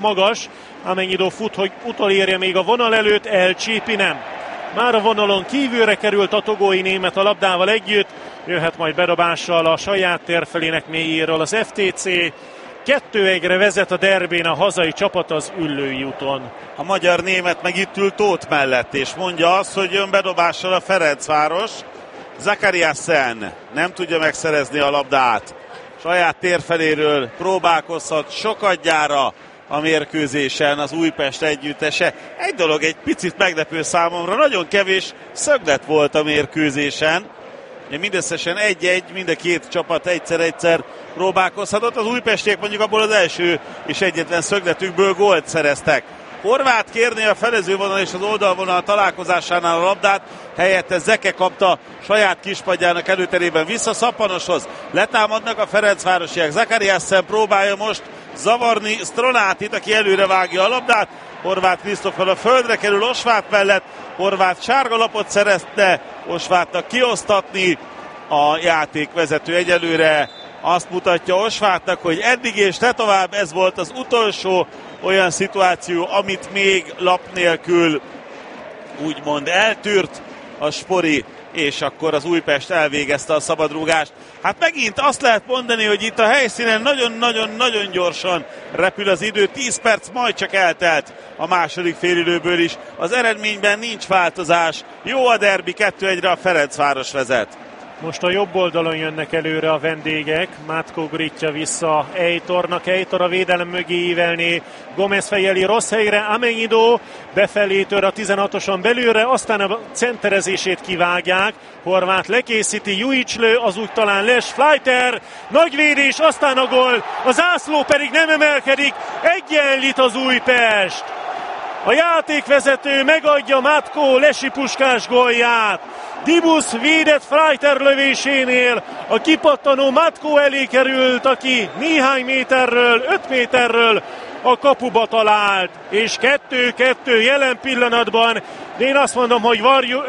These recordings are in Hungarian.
magas, amennyidó fut, hogy utolérje még a vonal előtt, elcsípi, nem. Már a vonalon kívülre került a togói német a labdával együtt, jöhet majd bedobással a saját térfelének mélyéről az FTC. 2-1-re vezet a derbén a hazai csapat az Üllői úton. A magyar-német meg itt ül Tóth mellett, és mondja azt, hogy jön bedobással a Ferencváros. Zakariasen nem tudja megszerezni a labdát. Saját térfeléről próbálkozhat sokadjára a mérkőzésen az Újpest együttese. Egy dolog egy picit meglepő számomra, nagyon kevés szöglet volt a mérkőzésen. Mindösszesen 1-1, mind a két csapat egyszer-egyszer próbálkozhatott. Az újpestiek mondjuk abból az első és egyetlen szögletükből gólt szereztek. Horváth kérné a felezővonal és az oldalvonal találkozásánál a labdát, helyette Zeke kapta saját kispadjának előterében vissza Szappanoshoz. Letámadnak a ferencvárosiak. Zakariasen próbálja most zavarni Stronátit, aki előre vágja a labdát. Horváth Krisztófer a földre kerül Osváth mellett. Horváth sárga lapot szerezte Osváthnak kiosztatni. A játékvezető egyelőre azt mutatja Osváthnak, hogy eddig és te tovább, ez volt az utolsó olyan szituáció, amit még lap nélkül úgymond eltűrt a Spori, és akkor az Újpest elvégezte a szabadrúgást. Hát megint azt lehet mondani, hogy itt a helyszínen nagyon-nagyon-nagyon gyorsan repül az idő, 10 perc majd csak eltelt a második félidőből is. Az eredményben nincs változás, jó a derbi, 2-1-re a Ferencváros vezet. Most a jobb oldalon jönnek előre a vendégek. Mátkó gurítja vissza Eitornak. Eitor a védelem mögé ívelné. Gomez fejeli rossz helyre. Amennyidó befelé tör a 16-oson belülre. Aztán a centerezését kivágják. Horváth lekészíti. Juic lő, az úgy talán Les. Fleiter. Nagy védés, aztán a gól. A zászló pedig nem emelkedik. Egyenlít az Újpest. A játékvezető megadja Mátkó Lesi Puskás gólját. Dibusz védett Fleiter lövésénél a kipattanó Mátkó elé került, aki néhány méterről, 5 méterről a kapuba talált. És 2-2 jelen pillanatban. De én azt mondom, hogy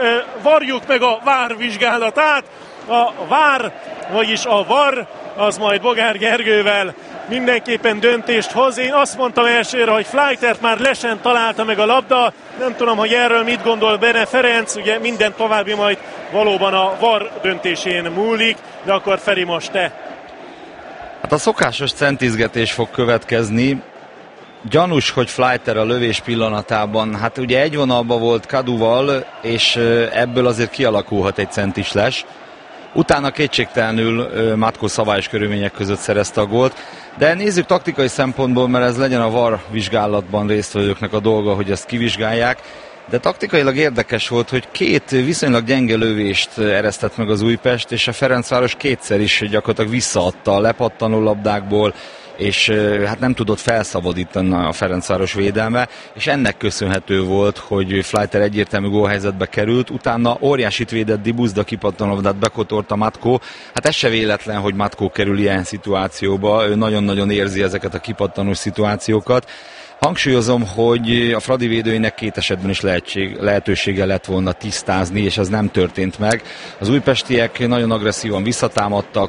varjuk meg a VAR vizsgálatát. A VAR, vagyis a VAR, az majd Bogár Gergővel mindenképpen döntést hoz. Én azt mondtam elsőre, hogy Fleitert már Lesen találta meg a labda. Nem tudom, hogy erről mit gondol Bene Ferenc. Ugye minden további majd valóban a VAR döntésén múlik. De akkor Feri, most te. Hát a szokásos centizgetés fog következni. Gyanús, hogy Fleiter a lövés pillanatában, hát ugye egy vonalban volt Kaduval, és ebből azért kialakulhat egy centis Les. Utána kétségtelenül Mátkó szabályos körülmények között szerezte a gólt. De nézzük taktikai szempontból, mert ez legyen a VAR vizsgálatban résztvevőknek a dolga, hogy ezt kivizsgálják. De taktikailag érdekes volt, hogy két viszonylag gyenge lövést eresztett meg az Újpest, és a Ferencváros kétszer is gyakorlatilag visszaadta a lepattanó labdákból, és hát nem tudott felszabadítani a Ferencváros védelme, és ennek köszönhető volt, hogy Fleiter egyértelmű gólhelyzetbe került, utána óriásit védett Dibusz, de kipattanódát bekotorta Mátkó. Hát ez se véletlen, hogy Mátkó kerül ilyen szituációba, ő nagyon-nagyon érzi ezeket a kipattanós szituációkat. Hangsúlyozom, hogy a Fradi védőinek két esetben is lehetősége lett volna tisztázni, és ez nem történt meg. Az újpestiek nagyon agresszívan visszatámadtak,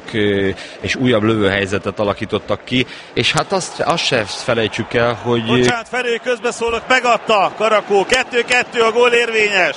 és újabb lövőhelyzetet alakítottak ki, és hát azt se felejtsük el, hogy... Bocsánat, Ferő, közbeszólok, megadta Karakó, 2-2, a gól érvényes.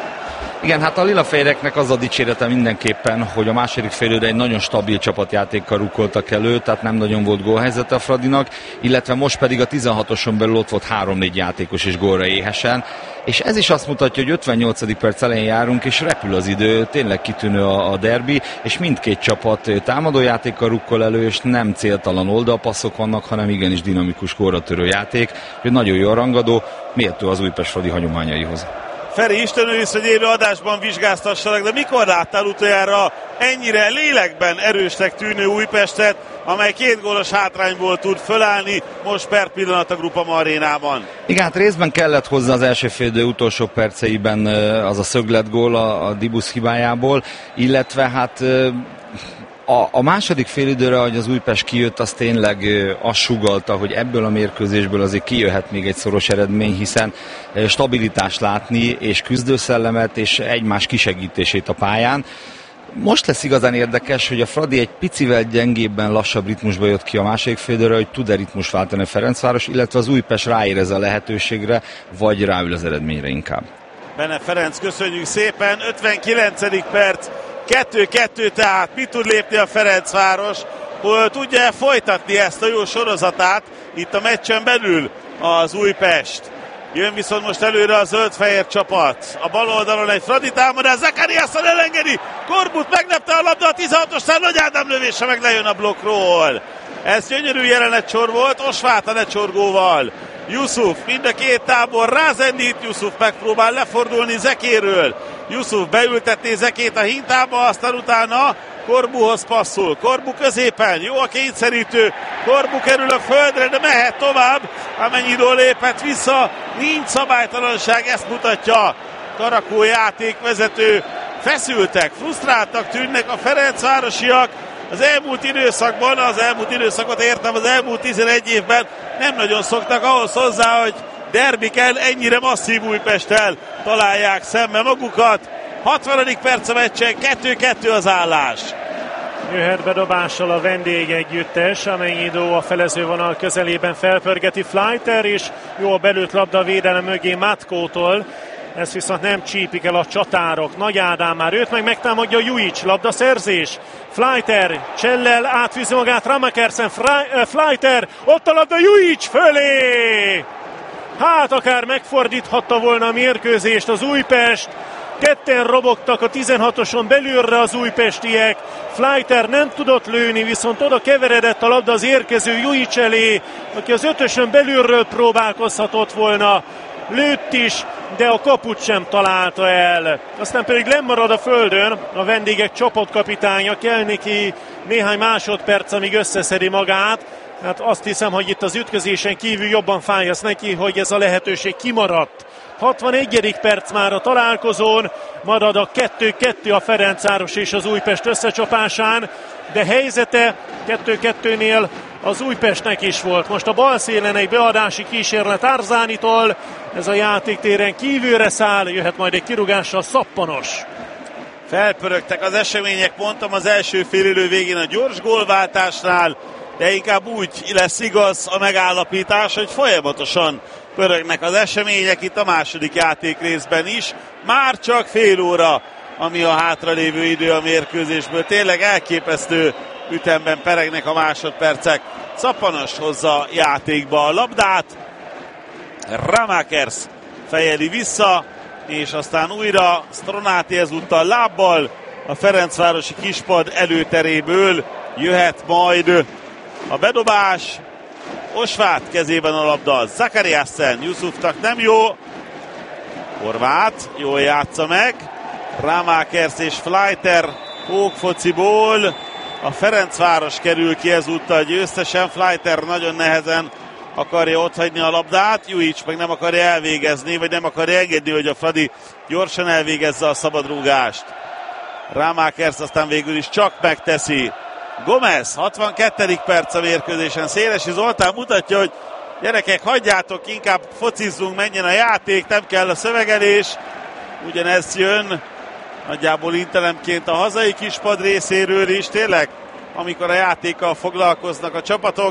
Igen, hát a lilafehéreknek az a dicsérete mindenképpen, hogy a második félidőre egy nagyon stabil csapatjátékkal rukkoltak elő, tehát nem nagyon volt gólhelyzete a Fradinak, illetve most pedig a 16-oson belül ott volt 3-4 játékos és gólra éhesen, és ez is azt mutatja, hogy 58. perc elején járunk, és repül az idő, tényleg kitűnő a derbi, és mindkét csapat támadójátékkal rukkol elő, és nem céltalan oldalpasszok vannak, hanem igenis dinamikus gólratörő játék, hogy nagyon jó rangadó, méltó az Újpest Fradi hagyományaihoz. Feri, Isten őriz, hogy élő adásban vizsgáztassanak, de mikor láttál utoljára ennyire lélekben erősnek tűnő Újpestet, amely 2 gólos hátrányból tud fölállni most per pillanat a Groupama arénában? Igen, hát részben kellett hozzá az első félidő utolsó perceiben az a szögletgól a Dibusz hibájából, illetve hát... A második félidőre, ahogy az Újpest kijött, az tényleg azt sugallta, hogy ebből a mérkőzésből azért kijöhet még egy szoros eredmény, hiszen stabilitást látni, és küzdőszellemet, és egymás kisegítését a pályán. Most lesz igazán érdekes, hogy a Fradi egy picivel gyengébben, lassabb ritmusba jött ki a második félidőre, hogy tud-e ritmus váltani a Ferencváros, illetve az Újpest ráérez a lehetőségre, vagy ráül az eredményre inkább. Benne Ferenc, köszönjük szépen, 59. perc, 2-2, tehát mit tud lépni a Ferencváros, hogy tudja folytatni ezt a jó sorozatát itt a meccsen belül az Újpest. Jön viszont most előre a zöld-fehér csapat. A bal oldalon egy Fradi támadás, Zakariason elengedi, Korbut meglepte a labda, a 16-osnál Nagy Ádám lövése meg lejön a blokkról. Ez gyönyörű jelenet-sor volt, Osvát a lecsorgóval. Jusuf, mind a két tábor rázendít, Jusuf megpróbál lefordulni Zekéről. Jusuf beültetné Zekét a hintába, aztán utána Korbuhoz passzol. Korbu középen, jó a kényszerítő. Korbu kerül a földre, de mehet tovább. Amennyidől lépett vissza, nincs szabálytalanság, ezt mutatja Karakó játékvezető. Feszültek, frusztráltak tűnnek a ferencvárosiak. Az elmúlt időszakot értem, az elmúlt 11 évben nem nagyon szoktak ahhoz hozzá, hogy derbiken ennyire masszív Újpesttel találják szembe magukat. 60. perc a meccsen, 2-2 az állás. Jöhet bedobással a vendégegyüttes, Amennyidó a felezővonal közelében felpörgeti Fleiter, és jó belőtt labda a védelem mögé Matkótól. Ez viszont nem csípik el a csatárok. Nagy Ádám már őt megtámadja Jujic, labdaszerzés. Fleiter csellel átfűzi magát Ramakersen, Fleiter, ott a labda Jujic fölé! Hát akár megfordíthatta volna a mérkőzést az Újpest. Ketten robogtak a 16-oson belülre az újpestiek. Fleiter nem tudott lőni, viszont oda keveredett a labda az érkező Jujic elé, aki az 5-ösön belülről próbálkozhatott volna. Lőtt is, de a kaput sem találta el. Aztán pedig lemarad a földön a vendégek csapatkapitánya, kell neki néhány másodperc, amíg összeszedi magát. Hát azt hiszem, hogy itt az ütközésen kívül jobban fáj neki, hogy ez a lehetőség kimaradt. 61. perc már a találkozón, marad a 2-2 a Ferencváros és az Újpest összecsapásán, de helyzete 2-2-nél az Újpestnek is volt. Most a bal szélen egy beadási kísérlet Arzánitól, ez a játéktéren kívülre száll, jöhet majd egy kirúgással Szappanos. Felpörögtek az események, mondtam az első félidő végén a gyors gólváltásnál, de inkább úgy lesz igaz a megállapítás, hogy folyamatosan pörögnek az események itt a második játékrészben is. Már csak fél óra, ami a hátralévő idő a mérkőzésből. Tényleg elképesztő ütemben peregnek a másodpercek. Szappanos hozza játékba a labdát. Ramakers fejeli vissza, és aztán újra Stronati ezúttal lábbal a ferencvárosi kispad előteréből jöhet majd a bedobás. Osvát kezében a labda, Zakariasen, Jusufnak nem jó. Horváth jól játsza meg. Ramakers és Fleiter hókfociból. A Ferencváros kerül ki ezúttal győztesen. Fleiter nagyon nehezen akarja otthagyni a labdát. Jujic meg nem akarja elvégezni, vagy nem akarja engedni, hogy a Fradi gyorsan elvégezze a szabadrúgást. Ramakers aztán végül is csak megteszi. Gomez, 62. perc a mérkőzésen. Szélesi Zoltán mutatja, hogy gyerekek, hagyjátok, inkább focizzunk, menjen a játék, nem kell a szövegelés. Ugyanez jön nagyjából intelemként a hazai kispad részéről is. Tényleg, amikor a játékkal foglalkoznak a csapatok,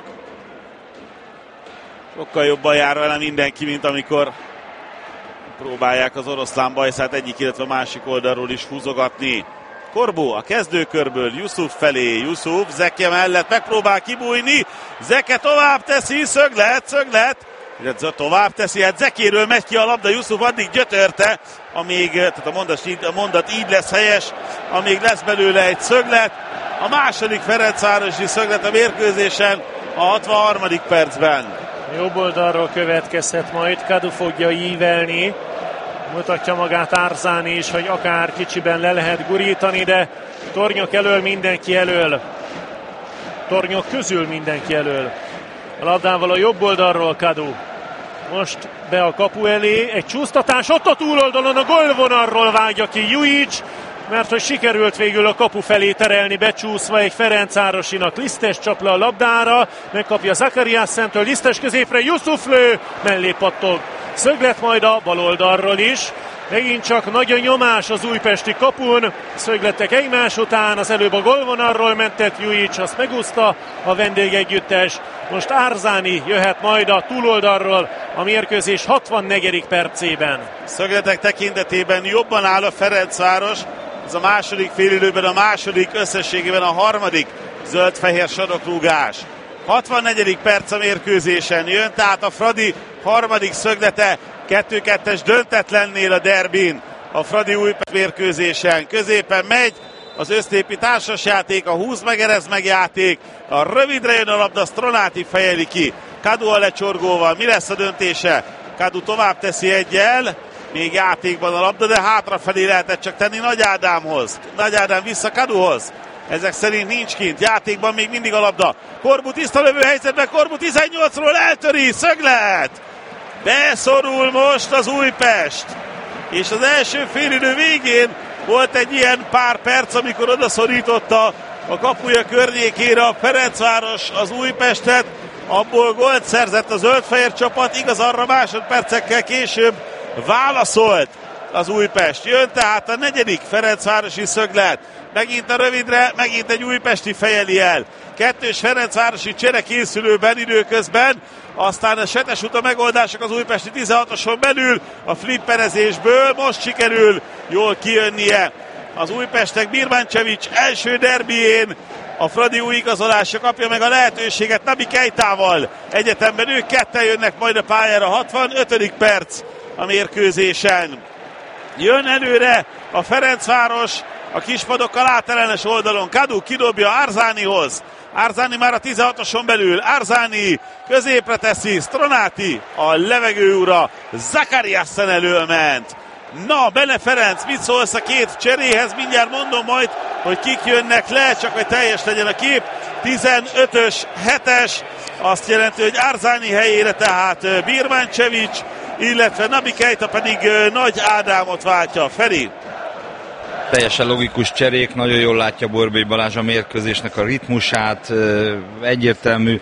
sokkal jobban jár vele mindenki, mint amikor próbálják az oroszlán bajszát egyik, illetve másik oldalról is húzogatni. Korbu a kezdőkörből Jusuf felé, Jusuf Zeke mellett megpróbál kibújni, Zeke tovább teszi, szöglet, tovább teszi, hát Zekéről megy ki a labda, Jusuf addig gyötörte, amíg, tehát a mondat így lesz helyes, amíg lesz belőle egy szöglet, a második ferencvárosi szöglet a mérkőzésen a 63. percben. Jobb oldalról következhet majd, Kadu fogja ívelni. Mutatja magát Arzáni is, hogy akár kicsiben le lehet gurítani, de tornyok elől mindenki elől. Tornyok közül mindenki elől. A labdával a jobb oldalról Kadu. Most be a kapu elé, egy csúsztatás, ott a túloldalon a gólvonalról vágja ki Jujic, mert hogy sikerült végül a kapu felé terelni becsúszva egy Ferencvárosinak. Lisztes csap le a labdára, megkapja Zakariasentől, Lisztes középre, Jusuf lő, mellé pattog. Szöglet majd a bal oldalról is. Megint csak nagyon nyomás az újpesti kapun, szögletek egymás után, az előbb a gólvonalról mentett Jujic, azt megúszta a vendégegyüttes. Most Arzani jöhet majd a túloldalról a mérkőzés 64. percében. Szögletek tekintetében jobban áll a Ferencváros, ez a második félidőben, a második, összességében a harmadik zöld-fehér sarokrúgás. 64. perc a mérkőzésen, jön tehát a Fradi harmadik szöglete, 2-2-es döntetlennél a derbin. A Fradi Újpest mérkőzésen középen megy az össztépi társasjáték, a húz meg, erez meg játék, a rövidre jön a labda, Stronati fejeli ki, Kadu a lecsorgóval, mi lesz a döntése? Kadu tovább teszi egyel, még játékban a labda, de hátrafelé lehetett csak tenni Nagy Ádámhoz. Nagy Ádám vissza Kaduhoz. Ezek szerint nincs kint, játékban még mindig a labda. Korbu tiszta lövő helyzetben, Korbu 18-ról eltöri, szöglet! Beszorul most az Újpest. És az első félidő végén volt egy ilyen pár perc, amikor odaszorította a kapuja környékére a Ferencváros az Újpestet. Abból gólt szerzett a zöldfehér csapat, igaz, arra másodpercekkel később válaszolt az Újpest. Jön tehát a negyedik ferencvárosi szöglet. Megint a rövidre, megint egy újpesti fejeli el. Kettős ferencvárosi csere készülőben időközben, aztán a Setes-Uta megoldások az újpesti 16-oson belül, a flipperezésből most sikerül jól kijönnie az Újpestnek. Birmancevic első derbién a Fradi új igazolása kapja meg a lehetőséget Nabi Keitával. Egyetemben ők ketten jönnek majd a pályára, 65. perc a mérkőzésen. Jön előre a Ferencváros a kispadokkal átellenes oldalon. Kadu kidobja Arzanihoz. Arzani már a 16-oson belül. Arzani középre teszi. Stronati a levegő ura. Zakariassen elől ment. Na, Bene Ferenc, mit szólsz a két cseréhez? Mindjárt mondom majd, hogy kik jönnek le, csak hogy teljes legyen a kép. 15-ös, 7-es, azt jelenti, hogy Arzani helyére tehát Birmancevic, illetve Nabi Keita pedig Nagy Ádámot váltja. Feri? Teljesen logikus cserék, nagyon jól látja Borbély Balázs a mérkőzésnek a ritmusát, egyértelmű.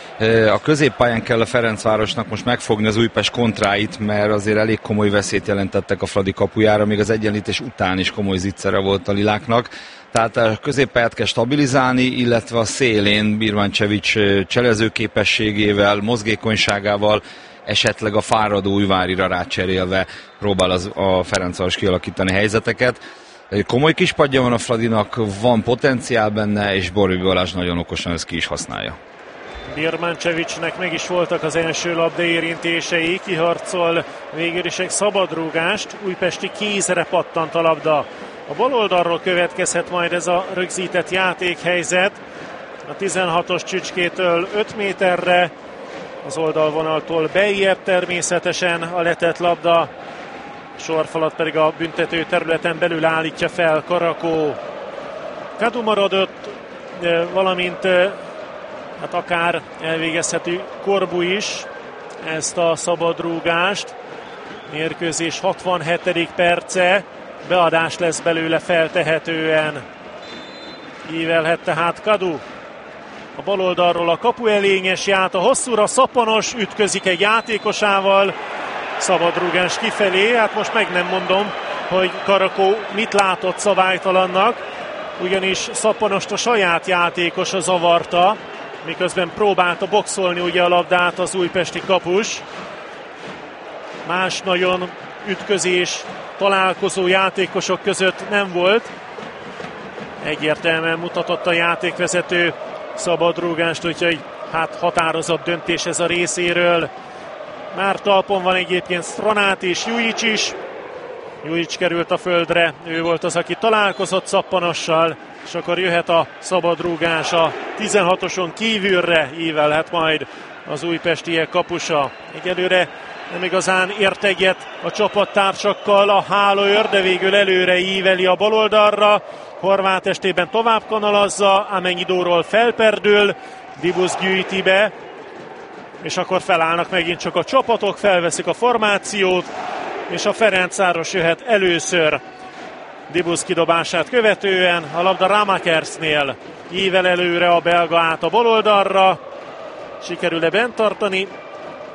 A középpályán kell a Ferencvárosnak most megfogni az Újpest kontráit, mert azért elég komoly veszélyt jelentettek a Fradi kapujára, még az egyenlítés után is komoly zicsere volt a liláknak. Tehát a középpályát kell stabilizálni, illetve a szélén Birmancevic cselezőképességével, mozgékonyságával, esetleg a fáradó Újvárira rácserélve próbál a Ferencváros kialakítani helyzeteket. Komoly kispadja van a Fradinak, van potenciál benne, és Borbély Balázs nagyon okosan ezt ki is használja. Birmancevicnek meg is voltak az első labda érintései, kiharcol végül is egy szabadrúgást, újpesti kézre pattant a labda. A bal oldalról következhet majd ez a rögzített játékhelyzet, a 16-os csücskétől 5 méterre, az oldalvonaltól bejjebb természetesen a letett labda, sorfalat pedig a büntető területen belül állítja fel Karakó. Kadu maradott, valamint hát akár elvégezheti Korbu is ezt a szabadrúgást. Mérkőzés 67. perce, beadás lesz belőle feltehetően. Ívelhet tehát Kadu. A bal oldalról a kapu elényes ját, a hosszúra Szaponos ütközik egy játékosával. Szabadrúgás kifelé, hát most meg nem mondom, hogy Karakó mit látott szabálytalannak, ugyanis Szaponost a saját játékosa zavarta, miközben próbálta boxolni ugye a labdát az újpesti kapus. Más nagyon ütközés, találkozó játékosok között nem volt. Egyértelműen mutatott a játékvezető szabadrúgást, úgyhogy hát határozott döntés ez a részéről. Már talpon van egyébként Stronati és Jujic is. Jujic került a földre, ő volt az, aki találkozott Szappanossal, és akkor jöhet a szabadrúgás a 16-oson kívülre, ívelhet majd az újpestiek kapusa. Egyelőre nem igazán ért egyet a csapattársakkal a hálóőr, de végül előre íveli a baloldalra. Horváth estében tovább kanalazza, Amenyidóról felperdül, Dibusz gyűjti be, és akkor felállnak megint csak a csapatok, felveszik a formációt, és a Ferencváros jöhet először Dibusz kidobását követően. A labda Ramakersnél, ível előre a belga át a baloldalra, sikerül-e bent tartani?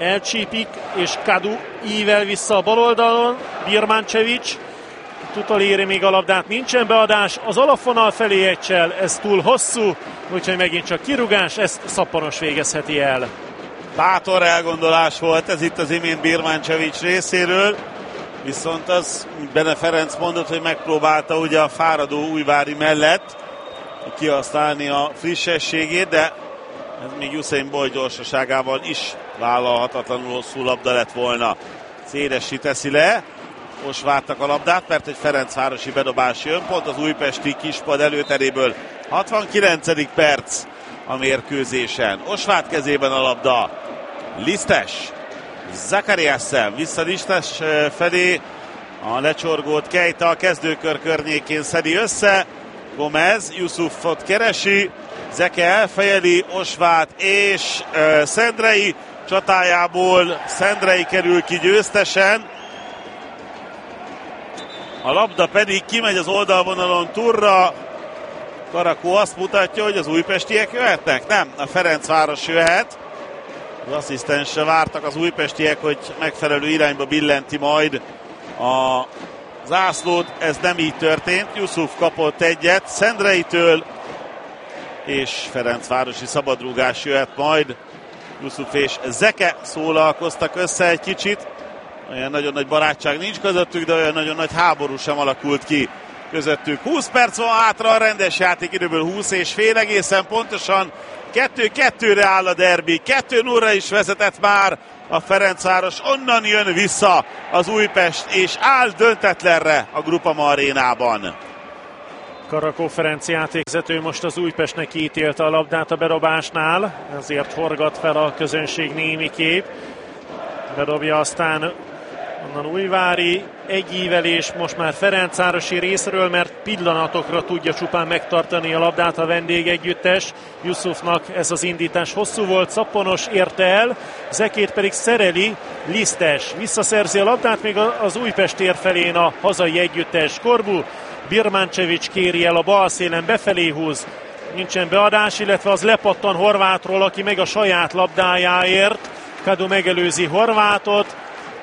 elcsípik, és Kadu ível vissza a bal oldalon, Birmancevic utoléri még a labdát, nincsen beadás, az alapvonal felé egy csel, ez túl hosszú, úgyhogy megint csak kirúgás, ezt Szappanos végezheti el. Bátor elgondolás volt ez itt az imént Birmancevic részéről, viszont az Bene Ferenc mondott, hogy megpróbálta ugye a fáradó Újvári mellett kihasználni a frissességét, de ez még Usain Bolt gyorsaságával is vállalhatatlanul hosszú labda lett volna. Szélessé teszi le, Osvártnak a labdát, mert egy ferencvárosi bedobás jön, pont az újpesti kispad előteréből. 69. perc a mérkőzésen. Osvárt kezében a labda. Lisztes, Zakariasen vissza Lisztes felé, a lecsorgót Keita a kezdőkör környékén szedi össze. Gomez Yusufot keresi, Zeke elfejeli, Osváth és Szendrei csatájából Szendrei kerül ki győztesen. A labda pedig kimegy az oldalvonalon Turra. Karakó azt mutatja, hogy az újpestiek jöhetnek? Nem, a Ferencváros jöhet. Az asszisztensre vártak az újpestiek, hogy megfelelő irányba billenti majd a zászlót. Ez nem így történt. Yusuf kapott egyet Szendreitől, és ferencvárosi szabadrúgás jöhet majd. Yusuf és Zeke szólalkoztak össze egy kicsit. Olyan nagyon nagy barátság nincs közöttük, de olyan nagyon nagy háború sem alakult ki közöttük. 20 perc van hátra a rendes játékidőből, 20 és fél, egészen pontosan 2-2-re áll a derbi. 2-0-ra is vezetett már a Ferencváros, onnan jön vissza az Újpest, és áll döntetlenre a Groupama arénában. Karakó Ferenc játékvezető most az Újpestnek ítélte a labdát a bedobásnál, ezért forgat fel a közönség némiképp. Bedobja aztán onnan Újvári, egy ívelés most már Ferencvárosi részről, mert pillanatokra tudja csupán megtartani a labdát a vendégegyüttes. Yusufnak ez az indítás hosszú volt, Szappanos érte el, Zekét pedig szereli, Lisztes visszaszerzi a labdát, még az Újpest tér felén a hazai együttes. Korbu, Birmancevic kéri el a bal szélen, befelé húz, nincsen beadás, illetve az lepattan Horvátról, aki meg a saját labdájáért. Kadu megelőzi Horvátot,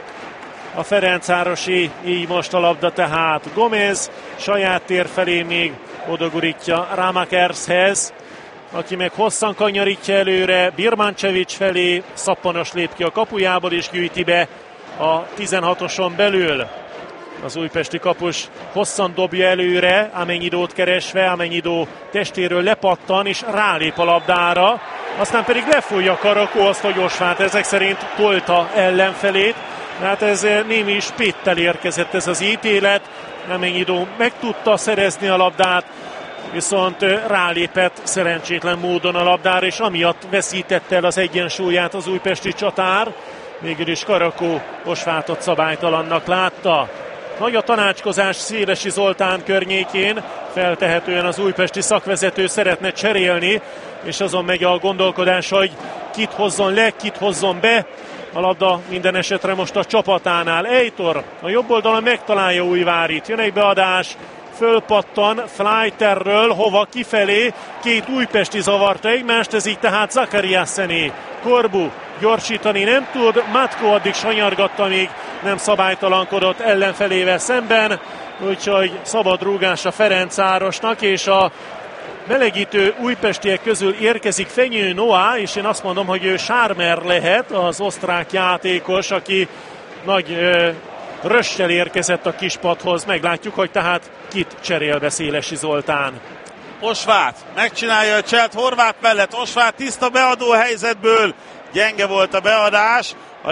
a Ferencvárosi így most a labda tehát. Gomez saját tér felé még odagurítja Ramakershez, aki meg hosszan kanyarítja előre Birmancevic felé, Szappanos lép ki a kapujából és gyűjti be a 16-oson belül. Az újpesti kapus hosszan dobja előre, Amennyidót keresve, Amennyidó testéről lepattan és rálép a labdára, aztán pedig lefújja Karakó azt, hogy Osváth ezek szerint tolta ellenfelét. Hát ez némi spéttel érkezett ez az ítélet, Amennyidó meg tudta szerezni a labdát, viszont rálépett szerencsétlen módon a labdára, és amiatt veszítette el az egyensúlyát az újpesti csatár. Végül is Karakó Osváthot szabálytalannak látta. Nagy a tanácskozás Szélesi Zoltán környékén, feltehetően az újpesti szakvezető szeretne cserélni, és azon megy a gondolkodás, hogy kit hozzon le, kit hozzon be. A labda minden esetre most a csapatánál. Eitor a jobb oldalon megtalálja Újvárit, jön egy beadás, fölpattan Fleiterről, hova kifelé, két újpesti zavarta egymást, ez így tehát Zakariasené. Korbu gyorsítani nem tud, Matko addig sanyargatta, még nem szabálytalankodott ellenfelével szemben, úgyhogy szabad rúgás a Ferencvárosnak, és a melegítő újpestiek közül érkezik Fenyő Noah, és én azt mondom, hogy ő Sármer lehet, az osztrák játékos, aki nagy rössel érkezett a kispadhoz. Meglátjuk, hogy tehát kit cserél be Szélesi Zoltán. Osváth megcsinálja a cselt Horváth mellett, Osváth tiszta beadó helyzetből, gyenge volt a beadás, a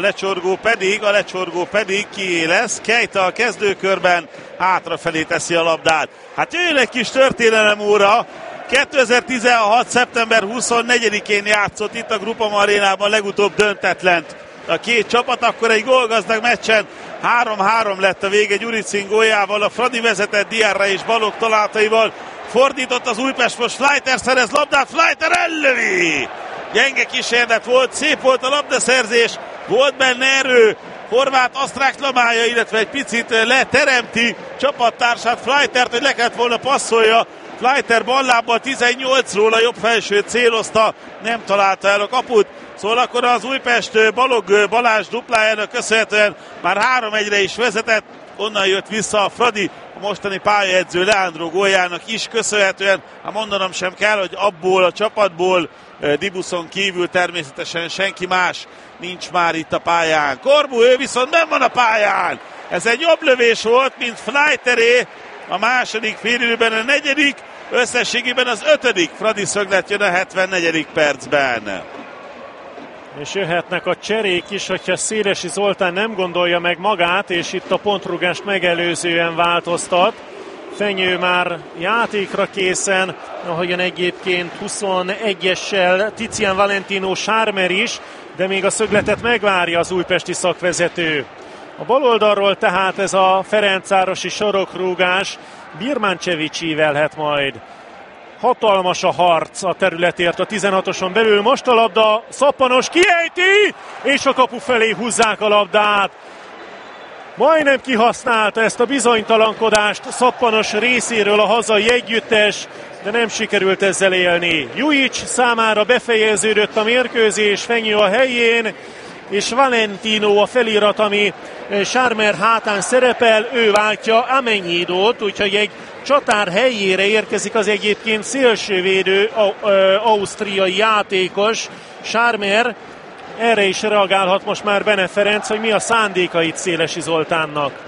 lecsorgó pedig kié lesz. Keita a kezdőkörben hátrafelé teszi a labdát. Hát jöjjön egy kis történelem óra. 2016. szeptember 24-én játszott itt a Groupama arénában legutóbb döntetlent a két csapat, akkor egy gólgazdag meccsen 3-3 lett a vége Gyuricin góljával, a Fradi vezetett Diarra és Balogh találtaival. Fordított az Újpest, most Fleiter szerez labdát, Fleiter ellövi! Gyenge kísérlet volt, szép volt a labdaszerzés, volt benne erő, Horváth azt reklamálja, illetve egy picit leteremti csapattársát, Fleitert, hogy le kellett volna passzolja. Fleiter ballábbal 18-ról a jobb felsőt célozta, nem találta el a kaput. Szóval akkor az Újpest Balogh Balázs duplájának köszönhetően már 3-1-re is vezetett, onnan jött vissza a Fradi, a mostani pályaedző Leandro góljának is köszönhetően. Hát mondanom sem kell, hogy abból a csapatból Dibuszon kívül természetesen senki más nincs már itt a pályán. Corbu, ő viszont nem van a pályán. Ez egy jobb lövés volt, mint Fleiteré. A második félidőben a negyedik, összességében az 5. Fradi szöglet jön a 74. percben. És jöhetnek a cserék is, hogyha Szélesi Zoltán nem gondolja meg magát, és itt a pontrúgást megelőzően változtat. Fenyő már játékra készen, ahogyan egyébként 21-essel Tizian Valentino Sármer is, de még a szögletet megvárja az újpesti szakvezető. A bal oldalról tehát ez a ferencvárosi sorokrúgás Birmancevic ívelhet majd. Hatalmas a harc a területért a 16-oson belül. Most a labda, Szappanos kiejti, és a kapu felé húzzák a labdát. Majdnem kihasználta ezt a bizonytalankodást Szappanos részéről a hazai együttes, de nem sikerült ezzel élni. Jujic számára befejeződött a mérkőzés, Fenyő a helyén, és Valentino a felirat, ami Sármer hátán szerepel, ő váltja Amenyidót, úgyhogy egy csatár helyére érkezik az egyébként szélsővédő ausztriai játékos, Sármer. Erre is reagálhat most már Bene Ferenc, hogy mi a szándéka itt Szélesi Zoltánnak.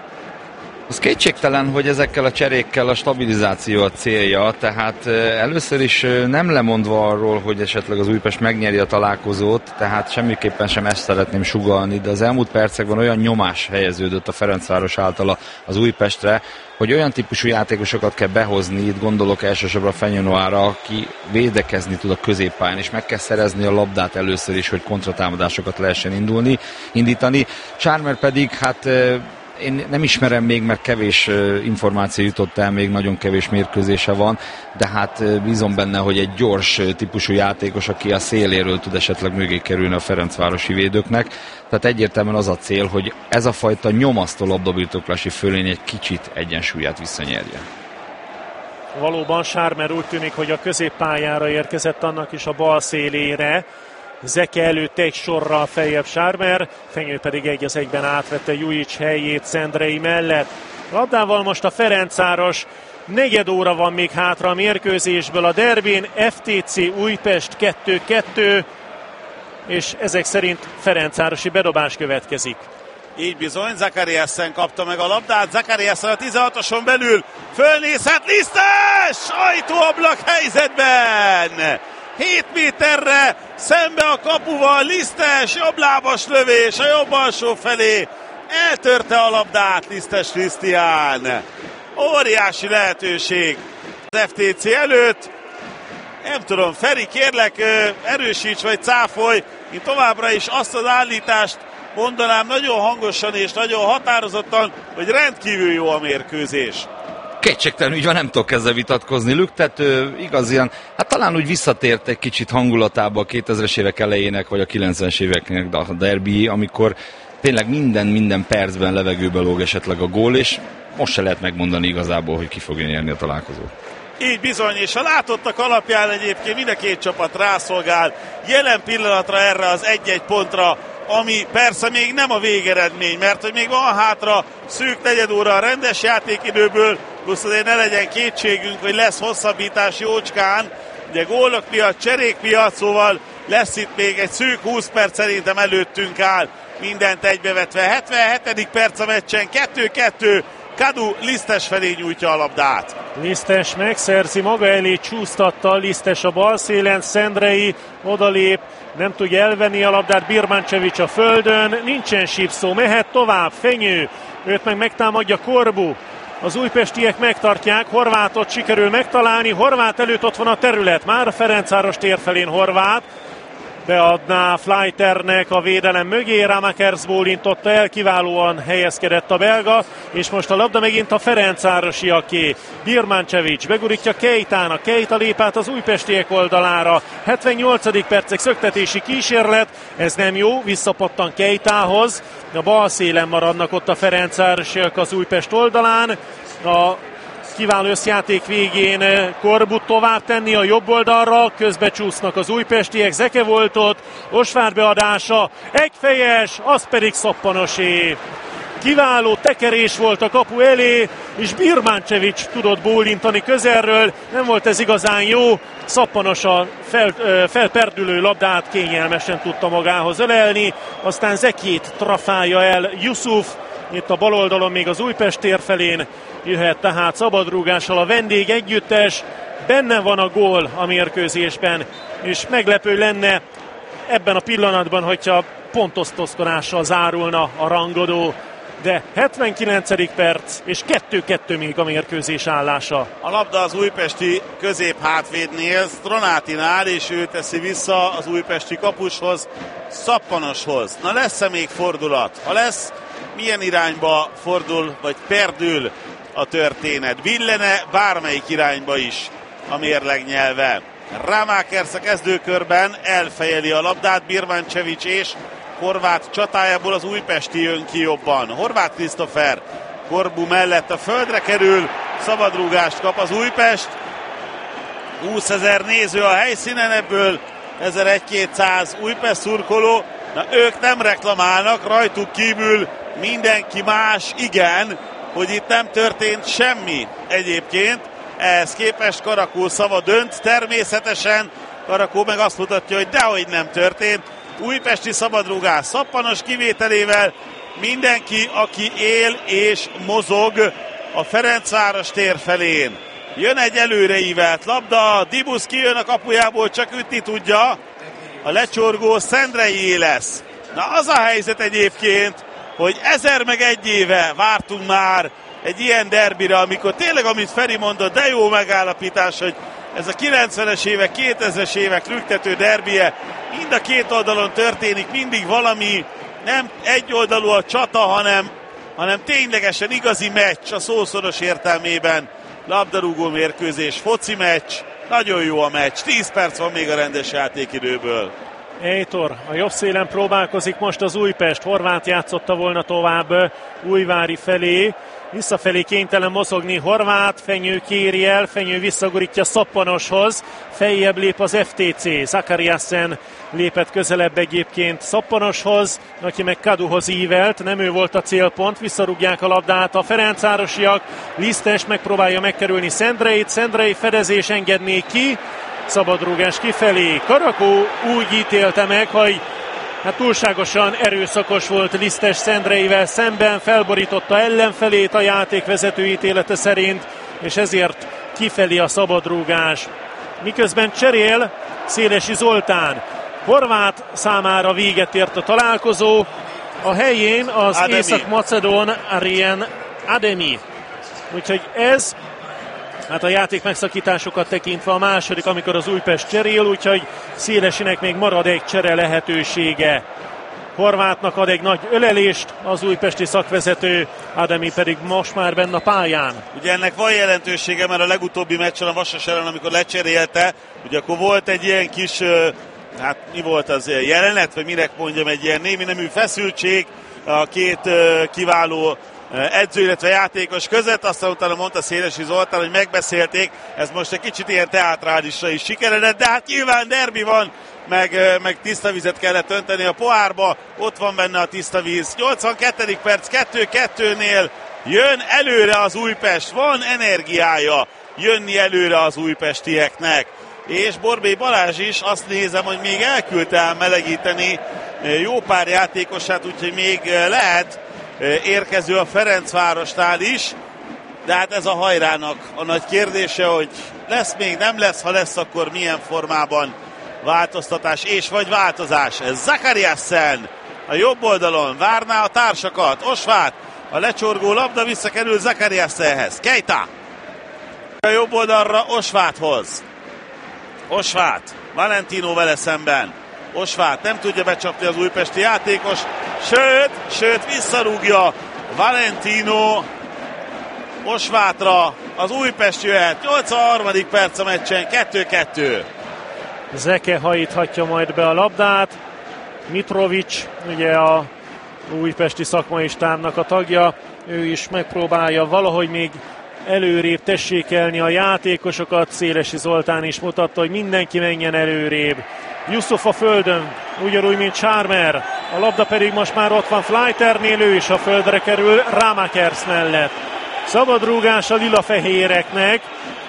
Az kétségtelen, hogy ezekkel a cserékkel a stabilizáció a célja, tehát először is nem lemondva arról, hogy esetleg az Újpest megnyeri a találkozót, tehát semmiképpen sem ezt szeretném sugallni, de az elmúlt percekben olyan nyomás helyeződött a Ferencváros által az Újpestre, hogy olyan típusú játékosokat kell behozni, itt gondolok elsősorban Fenyő Noára, aki védekezni tud a középpályán, és meg kell szerezni a labdát először is, hogy kontratámadásokat lehessen indítani. Sármer pedig, hát én nem ismerem még, mert kevés információ jutott el, még nagyon kevés mérkőzése van, de hát bízom benne, hogy egy gyors típusú játékos, aki a széléről tud esetleg mögé kerülni a ferencvárosi védőknek. Tehát egyértelműen az a cél, hogy ez a fajta nyomasztó labdabirtoklási fölény egy kicsit egyensúlyát visszanyerje. Valóban Sármer úgy tűnik, hogy a középpályára érkezett, annak is a bal szélére. Zeke előtt egy sorral feljebb Sármer, Fenyő pedig 1-1-ben átvette Jujic helyét Szendrei mellett. Labdával most a Ferencváros, 4 óra van még hátra a mérkőzésből a derbin, FTC Újpest 2-2, és ezek szerint ferencvárosi bedobás következik. Így bizony, Zakariassen kapta meg a labdát, Zakariassen a 16-oson belül, fölnézhet Lisztes! Ajtóablak helyzetben! 7 méterre szembe a kapuval, Lisztes, jobblábas lövés a jobb alsó felé, eltörte a labdát Lisztes Krisztián. Óriási lehetőség az FTC előtt. Nem tudom, Feri, kérlek, erősíts vagy cáfolj, én továbbra is azt az állítást mondanám nagyon hangosan és nagyon határozottan, hogy rendkívül jó a mérkőzés. Kétségtelen ügy van, nem tudok ezzel vitatkozni. Lüktető, igaz ilyen, hát talán úgy visszatért egy kicsit hangulatába a 2000-es évek elejének, vagy a 90-es éveknek a derbi, amikor tényleg minden percben levegőbe lóg esetleg a gól, és most se lehet megmondani igazából, hogy ki fogja nyerni a találkozót. Így bizony, és a látottak alapján egyébként mind a két csapat rászolgál jelen pillanatra erre az 1-1 pontra, ami persze még nem a végeredmény, mert hogy még van hátra szűk 4 óra a rendes játékidőből, plusz azért ne legyen kétségünk, hogy lesz hosszabbítás jócskán, ugye gólok miatt, cserék miatt, szóval lesz itt még egy szűk 20 perc, szerintem előttünk áll, mindent egybevetve. 77. perc a meccsen, 2-2, Kadu Lisztes felé nyújtja a labdát. Lisztes megszerzi, maga elé csúsztatta, Lisztes a bal szélen, Szendrei odalép, nem tudja elvenni a labdát, Birmancevic a földön, nincsen sípszó, mehet tovább, Fenyő, őt meg megtámadja Corbu. Az újpestiek megtartják, Horvátot sikerül megtalálni, Horvát előtt ott van a terület, már a Ferencváros tér felén Horvát, beadná Fleiternek a védelem mögé, Ramakers bólintotta el, kiválóan helyezkedett a belga, és most a labda megint a ferencvárosiaké. Birmancevic begurítja Keitának, Keita lép át az újpestiek oldalára, 78. percek szöktetési kísérlet, ez nem jó, visszapattan Keitához, a bal szélen maradnak ott a ferencvárosiak az Újpest oldalán, a kiváló összjáték végén Korbu tovább tenni a jobb oldalra, közbecsúsznak az újpestiek, Zeke volt ott, Osvár beadása, egyfejes, az pedig Szappanosé. Kiváló tekerés volt a kapu elé, és Birmancevic tudott bólintani közelről, nem volt ez igazán jó, Szappanos a felperdülő labdát kényelmesen tudta magához ölelni, aztán Zekét trafálja el Yusuf, itt a bal oldalon még az Újpest tér felén jöhet tehát szabadrúgással a vendég együttes, benne van a gól a mérkőzésben, és meglepő lenne ebben a pillanatban, hogyha pontosztoszkodással zárulna a rangadó, de 79. perc, és 2-2 még a mérkőzés állása. A labda az újpesti középhátvédnél, Stronátinál, és ő teszi vissza az újpesti kapushoz, Szappanoshoz. Na lesz-e még fordulat? Ha lesz, milyen irányba fordul, vagy perdül a történet? Billene bármelyik irányba is a mérleg nyelve. Rámákersz a kezdőkörben elfejeli a labdát, Birmancevic és Horváth csatájából az újpesti jön ki jobban. Horváth Krisztofer Korbu mellett a földre kerül, szabadrúgást kap az Újpest. 20 000 néző a helyszínen, ebből 1200 Újpest szurkoló. Na, ők nem reklamálnak, rajtuk kívül mindenki más, igen, hogy itt nem történt semmi egyébként. Ehhez képest Karakó szava dönt, természetesen Karakó meg azt mutatja, hogy dehogy nem történt. Újpesti szabadrúgás Szappanos kivételével mindenki, aki él és mozog a Ferencváros tér felén. Jön egy előreívelt labda, Dibusz kijön a kapujából, csak ütni tudja. A lecsorgó Szendreié lesz. Na, az a helyzet egyébként, hogy 1001 éve vártunk már egy ilyen derbire, amikor tényleg, amit Feri mondott, de jó megállapítás, hogy ez a 90-es évek, 2000-es évek rügtető derbije, mind a két oldalon történik mindig valami, nem egyoldalú a csata, hanem ténylegesen igazi meccs a szószoros értelmében. Labdarúgó mérkőzés, foci meccs, nagyon jó a meccs, 10 perc van még a rendes játékidőből. Eitor a jobb szélen próbálkozik most az Újpest, Horváth játszotta volna tovább Újvári felé, visszafelé kénytelen mozogni Horváth, Fenyő kéri el, Fenyő visszagurítja Szappanoshoz, feljebb lép az FTC, Zakariasen lépett közelebb egyébként Szappanoshoz, aki meg Kaduhoz ívelt, nem ő volt a célpont, visszarúgják a labdát a ferencvárosiak, Lisztes megpróbálja megkerülni Szendreit, Szendrei fedezés engedné ki, szabadrúgás kifelé, Karakó úgy ítélte meg, hogy túlságosan erőszakos volt Lisztes Szendreivel szemben, felborította ellenfelét a játékvezető ítélete szerint, és ezért kifelé a szabadrúgás. Miközben cserél Szélesi Zoltán. Horváth számára véget ért a találkozó, a helyén az észak-macedón Arjen Ademi. Úgyhogy ez a játék megszakításokat tekintve a második, amikor az Újpest cserél, úgyhogy Szélesinek még marad egy csere lehetősége. Horváthnak ad egy nagy ölelést az újpesti szakvezető, Ademi pedig most már benne a pályán. Ugye ennek van jelentősége, mert a legutóbbi meccsen a Vasas ellen, amikor lecserélte, ugye akkor volt egy ilyen kis, mi volt az jelenet, vagy minek mondjam, egy ilyen némi nemű feszültség a két kiváló edző, illetve játékos között, aztán utána mondta Szélesi Zoltán, hogy megbeszélték, ez most egy kicsit ilyen teátrálisra is sikeredett, de hát nyilván derbi van, meg tiszta vizet kellett önteni a pohárba, ott van benne a tiszta víz. 82. perc, 2-2-nél jön előre az Újpest, van energiája jönni előre az újpestieknek. És Borbély Balázs is azt nézem, hogy még elküldte el melegíteni jó pár játékosát, úgyhogy még lehet érkező a Ferencvárosnál is, de hát ez a hajrának a nagy kérdése, hogy lesz még, nem lesz, ha lesz, akkor milyen formában változtatás és vagy változás. Zakariasen a jobb oldalon várná a társakat, Osváth, a lecsorgó labda visszakerül Zakariasenhez, Keita a jobb oldalra Osváthhoz. Osváth, Valentino vele szemben. Osváth nem tudja becsapni az újpesti játékos, sőt visszarúgja Valentino Osváthra, az Újpest jöhet, 83. perc a meccsen, 2-2. Zeke hajíthatja majd be a labdát, Mitrovic, ugye a újpesti szakmai stábnak a tagja, ő is megpróbálja valahogy még előrébb tessékelni a játékosokat. Szélesi Zoltán is mutatta, hogy mindenki menjen előrébb. Yusuf a földön, ugyanúgy, mint Charmer. A labda pedig most már ott van Fleiternél, ő is a földre kerül Ramakers mellett. Szabadrúgás a lila-fehéreknek.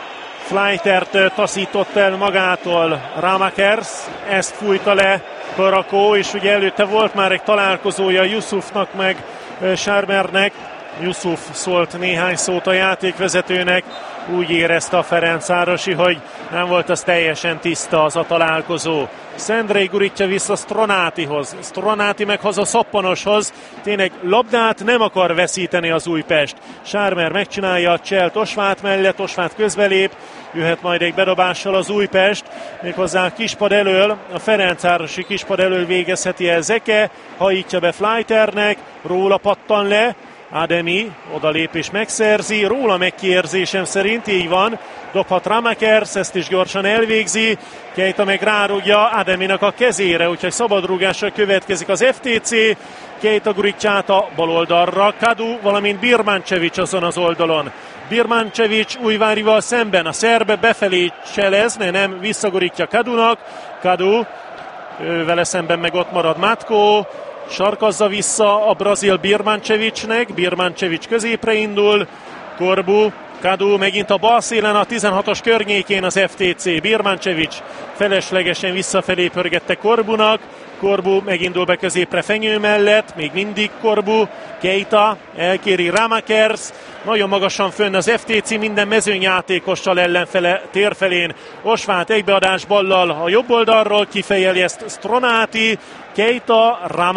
Fleitert taszított el magától Ramakers, ezt fújta le Parakó, és ugye előtte volt már egy találkozója Yusufnak meg Charmernek. Yusuf szólt néhány szót a játékvezetőnek, úgy érezte a Ferencvárosi, hogy nem volt az teljesen tiszta az a találkozó. Szendrei gurítja vissza Stronátihoz, Stronáti meg haza Szappanoshoz. Tényleg labdát nem akar veszíteni az Újpest. Charmer megcsinálja a cselt Osvát mellett, Osvát közbelép, jöhet majd egy bedobással az Újpest, méghozzá a kispad elől, a Ferencvárosi kispad elől végezheti el Zeke, hajítja be Fleiternek, róla pattan le, Ademi odalép és megszerzi, róla megkiérzésem szerint, így van, dobhat Ramakers, ezt is gyorsan elvégzi, Keita meg rárúgja Ademinak a kezére, úgyhogy szabadrúgásra következik az FTC, Keita gurítja át a bal oldalra, Kadu, valamint Birmancevic azon az oldalon. Birmancevic Újvárival szemben, a szerb befelé cselezne, nem visszagurítja Kadunak, Kadu, vele szemben meg ott marad Matko, sarkazza vissza a brazil Birmancevicnek, Birmancevic középre indul, Korbu, Kadu megint a bal szélen a 16-os környékén az FTC, Birmancevic feleslegesen visszafelé pörgette Korbunak, Korbu megindul be középre Fenyő mellett, még mindig Korbu, Keita elkéri Ramakers, nagyon magasan fönn az FTC, minden mezőnyjátékossal ellenfele térfelén. Osvát egybeadás ballal a jobb oldalról, kifejeli ezt Stronáti, Keita,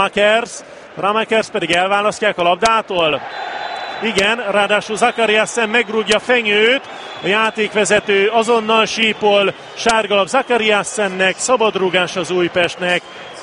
Ramakers pedig elválasztják a labdától. Igen, ráadásul Zakariasen megrúgja Fenyőt, a játékvezető azonnal sípol, sárgalap Zakariasennek, szabadrúgás az Újpestnek.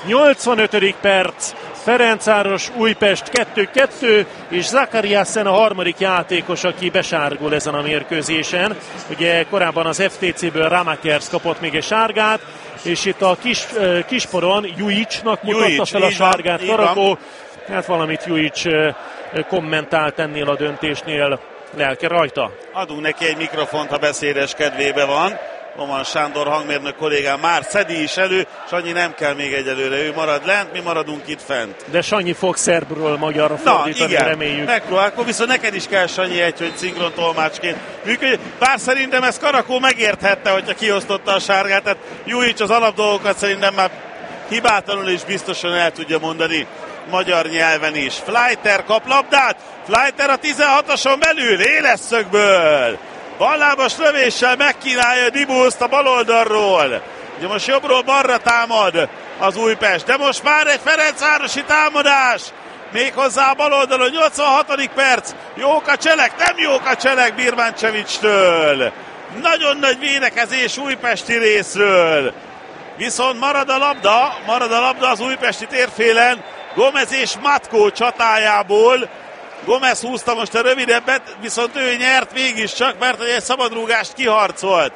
85. perc, Ferencváros Újpest 2-2, és Zakariasen a harmadik játékos, aki besárgul ezen a mérkőzésen. Ugye korábban az FTC-ből Ramakers kapott még egy sárgát, és itt a kisporon Jujicsnak mutatta fel a sárgát Karakó. Hát valamit Jujics kommentált ennél a döntésnél, lelke rajta. Adunk neki egy mikrofont, ha beszédes kedvébe van. Roman Sándor hangmérnök kollégám már szedi is elő, Sanyi nem kell még egyelőre, ő marad lent, mi maradunk itt fent. De Sanyi fog szerbről magyarra fordítani, reméljük. Megpróbáljuk, viszont neked is kell, Sanyi, hogy szinkron tolmácsként működjön. Bár szerintem ezt Karakó megérthette, hogyha kiosztotta a sárgát, tehát Jujics az alapdolgokat szerintem már hibátlanul és biztosan el tudja mondani magyar nyelven is. Fleiter kap labdát, Fleiter a 16-oson belül, éles szögből. Ballábas lövéssel megkínálja Dibuszt a bal oldalról. Ugye most jobbról balra támad az Újpest, de most már egy Ferencvárosi támadás. Méghozzá a bal oldalon, 86. perc. Jók a cselek, nem jók a cselek Birmancevic-től. Nagyon nagy védekezés újpesti részről. Viszont marad a labda az újpesti térfélen. Gomez és Matko csatájából. Gomez húzta most a rövidebbet, viszont ő nyert mégiscsak, mert egy szabadrúgást kiharcolt.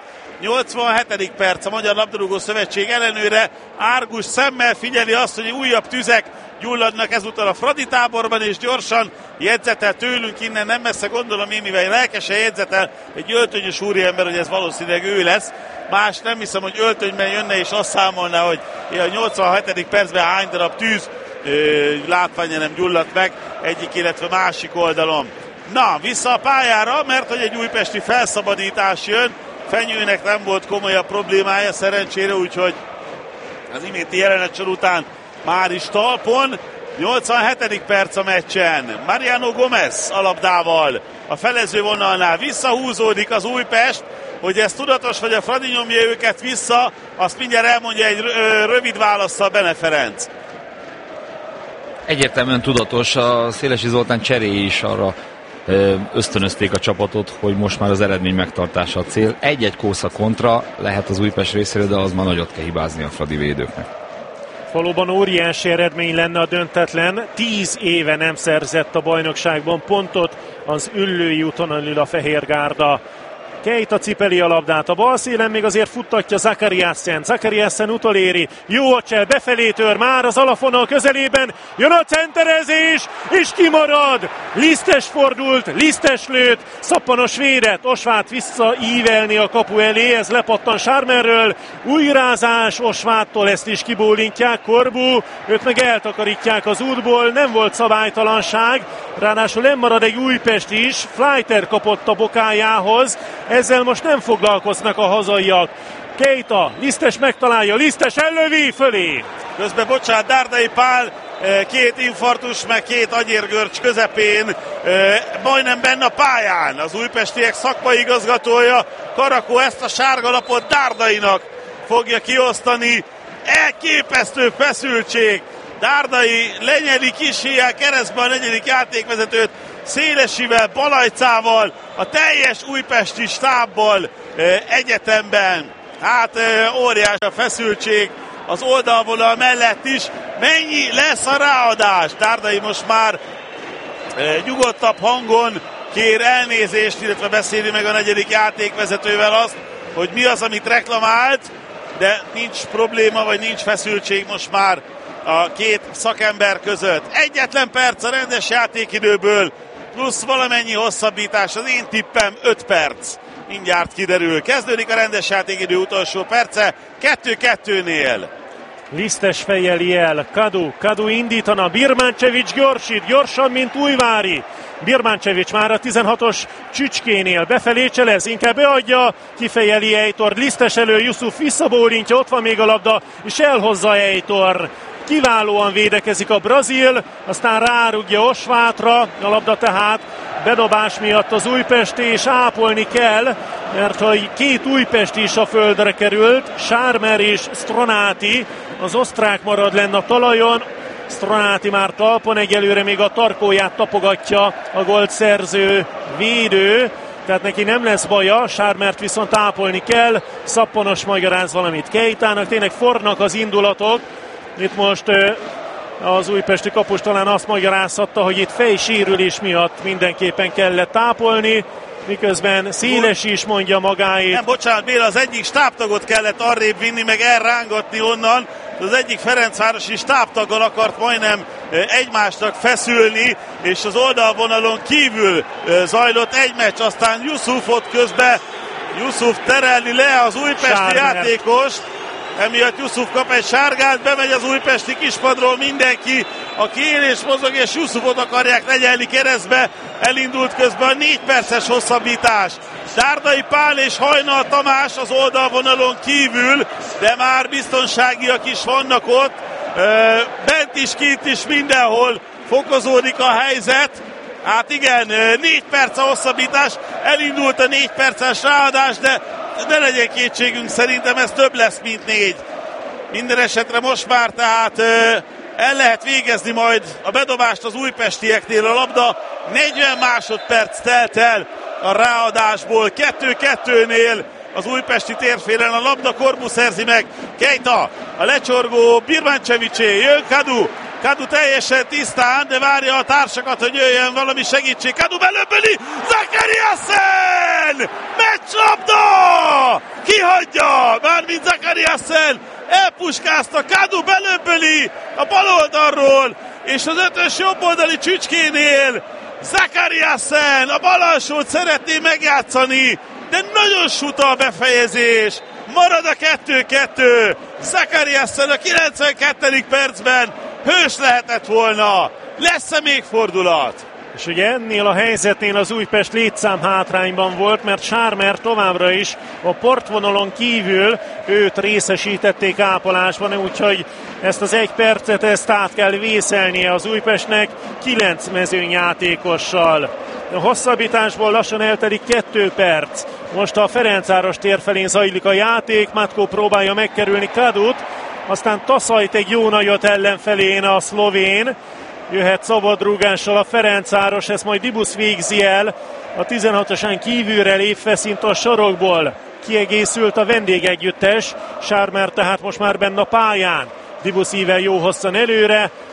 87. perc, a Magyar Labdarúgó Szövetség ellenőre árgus szemmel figyeli azt, hogy újabb tüzek gyulladnak ezúttal a Fradi táborban, és gyorsan jegyzetel tőlünk innen, nem messze, gondolom én, mivel lelkesen jegyzetel egy öltönyös úriember, hogy ez valószínűleg ő lesz. Más nem hiszem, hogy öltönyben jönne és azt számolná, hogy a 87. percben hány darab tűz látványa nem gyulladt meg egyik, illetve másik oldalon. Na, vissza a pályára, mert hogy egy újpesti felszabadítás jön. Fenyőnek nem volt komolyabb problémája szerencsére, úgyhogy az iménti jelenet után már is talpon. 87. perc a meccsen. Mariano Gomez a labdával a felező vonalnál visszahúzódik az Újpest. Hogy ez tudatos, vagy a Fradi nyomja őket vissza, azt mindjárt elmondja egy rövid válasszal Bene Ferenc. Egyértelműen tudatos, a Szélesi Zoltán cseréi is arra ösztönözték a csapatot, hogy most már az eredmény megtartása a cél. Egy-egy kósza kontra lehet az Újpest részéről, de az már nagyot kell hibázni a Fradi védőknek. Valóban óriási eredmény lenne a döntetlen. 10 éve nem szerzett a bajnokságban pontot az Üllői úton a lila-fehérgárda. Keita cipeli a labdát, a bal szélen még azért futtatja Zakariasen. Zakariasen utoléri, jó a csel, befelé tör, már az alapvonal közelében, jön a centerezés, és kimarad. Lisztes fordult, Lisztes lőtt, szappanos védett, Osvát visszaívelni a kapu elé, ez lepattan Sármerről, újrázás Osváttól, ezt is kibólintják, Corbu, őt meg eltakarítják az útból, nem volt szabálytalanság, ráadásul nem marad egy Újpest is, Fleiter kapott a bokájához, ezzel most nem foglalkoznak a hazaiak. Keita, Lisztes megtalálja, Lisztes ellövi fölé. Közben, bocsánat, Dárdai Pál két infarktus, meg két agyérgörcs közepén majdnem benne a pályán. Az újpestiek szakmai igazgatója, Karakó ezt a sárgalapot Dárdainak fogja kiosztani. Elképesztő feszültség. Dárdai lenyeli kis híjjel keresztbe a negyedik játékvezetőt, Szélesivel, Balajcával, a teljes újpesti stábbal egyetemben. Hát óriás a feszültség az oldalvonal mellett is. Mennyi lesz a ráadás? Dárdai most már nyugodtabb hangon kér elnézést, illetve beszéli meg a negyedik játékvezetővel azt, hogy mi az, amit reklamált, de nincs probléma, vagy nincs feszültség most már a két szakember között. Egyetlen perc a rendes játékidőből, plusz valamennyi hosszabbítás, az én tippem 5 perc. Mindjárt kiderül. Kezdődik a rendes játékidő utolsó perce, 2-2-nél. Lisztes fejeli el, Kadu indítana, Birmancevic gyorsít, gyorsan, mint Újvári. Birmancevic már a 16-os csücskénél, befelé cselez, inkább beadja, kifejeli Eitor, Lisztes elő, Yusuf visszabólintja, ott van még a labda, és elhozza Eitor. Kiválóan védekezik a brazil, aztán rárugja Osvátra, a labda tehát bedobás miatt az újpesti, és ápolni kell, mert ha két újpesti is a földre került, Sármer és Stronati, az osztrák marad lenne a talajon, Stronati már talpon, egyelőre még a tarkóját tapogatja a gólt szerző védő, tehát neki nem lesz baja, Sármert viszont ápolni kell, szappanos magyaráz valamit Keitának, tényleg fornak az indulatok. Itt most az újpesti kapus talán azt magyarázhatta, hogy itt fejsérülés miatt mindenképpen kellett tápolni, miközben Széles is mondja magáét. Nem, bocsánat, Béla, az egyik stábtagot kellett arrébb vinni, meg elrángatni onnan. Az egyik ferencvárosi stábtaggal akart majdnem egymásnak feszülni, és az oldalvonalon kívül zajlott egy meccs, aztán Yusufot közben, Yusuf terelni le az újpesti játékost. Emiatt Yusuf kap egy sárgát, bemegy az újpesti kispadról mindenki, aki él és mozog, és Yusufot akarják legyelni keresztbe. Elindult közben a 4 perces hosszabbítás. Dárdai Pál és Hajnal Tamás az oldalvonalon kívül, de már biztonságiak is vannak ott. Bent is, kint is, mindenhol fokozódik a helyzet. Hát igen, 4 perc a hosszabbítás, elindult a 4 perces ráadás, de ne legyen kétségünk, szerintem ez több lesz, mint 4. Minden esetre most már tehát el lehet végezni majd a bedobást az újpestieknél. A labda 40 másodperc telt el a ráadásból, 2-2-nél az újpesti térfélen a labda, Corbu szerzi meg, Keita, a lecsorgó Birmancevicsé, jön Kadu teljesen tisztán, de várja a társakat, hogy jöjjön valami segítség. Kadu belöbböli, Zakariasen! Meccslabda! Kihagyja! Mármint Zakariasen elpuskázta, Kadu belöbböli a bal oldalról, és az 5-ös jobboldali csücskénél Zakariasen a bal alsót szeretné megjátszani, de nagyon suta a befejezés. Marad a 2-2. Zakariasen a 92. percben hős lehetett volna. Lesz-e még fordulat? És ugye ennél a helyzetnél az Újpest létszám hátrányban volt, mert Sármer továbbra is a partvonalon kívül őt részesítették ápolásban, úgyhogy ezt az 1 percet ezt át kell vészelnie az Újpestnek 9 mezőnyjátékossal. A hosszabbításból lassan eltelik 2 perc. Most a Ferencváros tér felén zajlik a játék, Matko próbálja megkerülni Kadut, aztán taszajt egy jó nagyot ellenfelén a szlovén. Jöhet szabadrúgással a Ferencváros, ezt majd Dibusz végzi el. A 16-osán kívülre lépve szint a sarokból. Kiegészült a vendégegyüttes, Sármer tehát most már benne a pályán. Dibusz ível jó hosszan előre,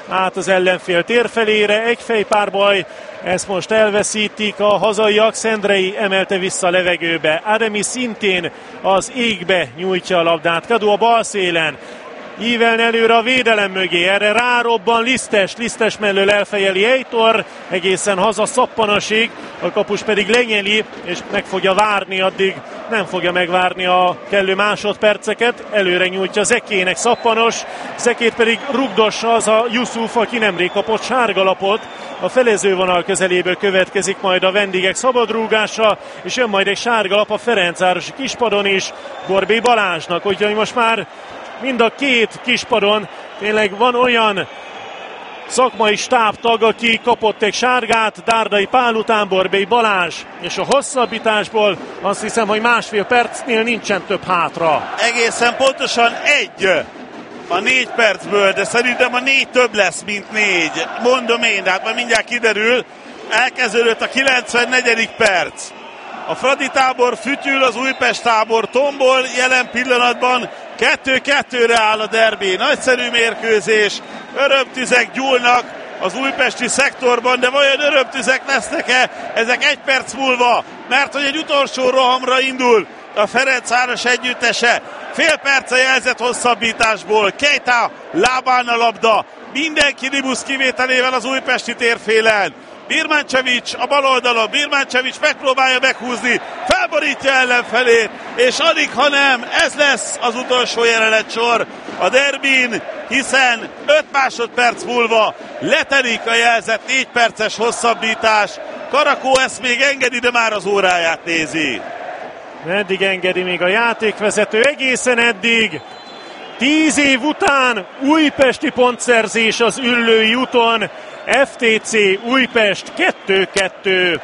át az ellenfél térfelére, egy fejpárbaj, ezt most elveszítik a hazaiak, Szendrei emelte vissza a levegőbe, Ademi szintén az égbe nyújtja a labdát, Kadu a bal szélen, ívelni előre a védelem mögé, erre rárobban Lisztes mellől elfejeli Eitor, egészen haza Szappanosig, a kapus pedig lenyeli, és meg fogja várni, addig nem fogja megvárni a kellő másodperceket, előre nyújtja Zekének Szappanos, Zekét pedig rugdossa az a Yusuf, aki nemrég kapott sárgalapot, a felezővonal közeléből következik majd a vendégek szabadrúgása, és jön majd egy sárgalap a Ferencvárosi kispadon is, Borbély Balázsnak, úgyhogy most már mind a két kispadon tényleg van olyan szakmai stábtag, aki kapott egy sárgát, Dárdai Pál után Borbély Balázs, és a hosszabbításból azt hiszem, hogy másfél percnél nincsen több hátra. Egészen pontosan egy a 4 percből, de szerintem a 4 több lesz, mint 4. Mondom én, de hát majd mindjárt kiderül. Elkezdődött a 94. perc. A Fradi tábor fütyül, az Újpest tábor tombol, jelen pillanatban 2-2-re áll a derbi. Nagyszerű mérkőzés, örömtüzek gyúlnak az újpesti szektorban, de vajon örömtüzek lesznek-e ezek egy perc múlva? Mert hogy egy utolsó rohamra indul a Ferencváros együttese. Fél perce jelzett hosszabbításból, Keita lábán a labda, mindenki Dibusz kivételével az újpesti térfélen. Birmancevic a bal oldalon, Birmancevic megpróbálja meghúzni, felborítja ellenfelét, és alig, ha nem, ez lesz az utolsó jelenetsor a derbin, hiszen 5 másodperc múlva letelik a jelzett 4 perces hosszabbítás. Karakó ezt még engedi, de már az óráját nézi. Meddig engedi még a játékvezető? Egészen eddig. 10 év után újpesti pontszerzés az Üllői úton. FTC Újpest 2-2.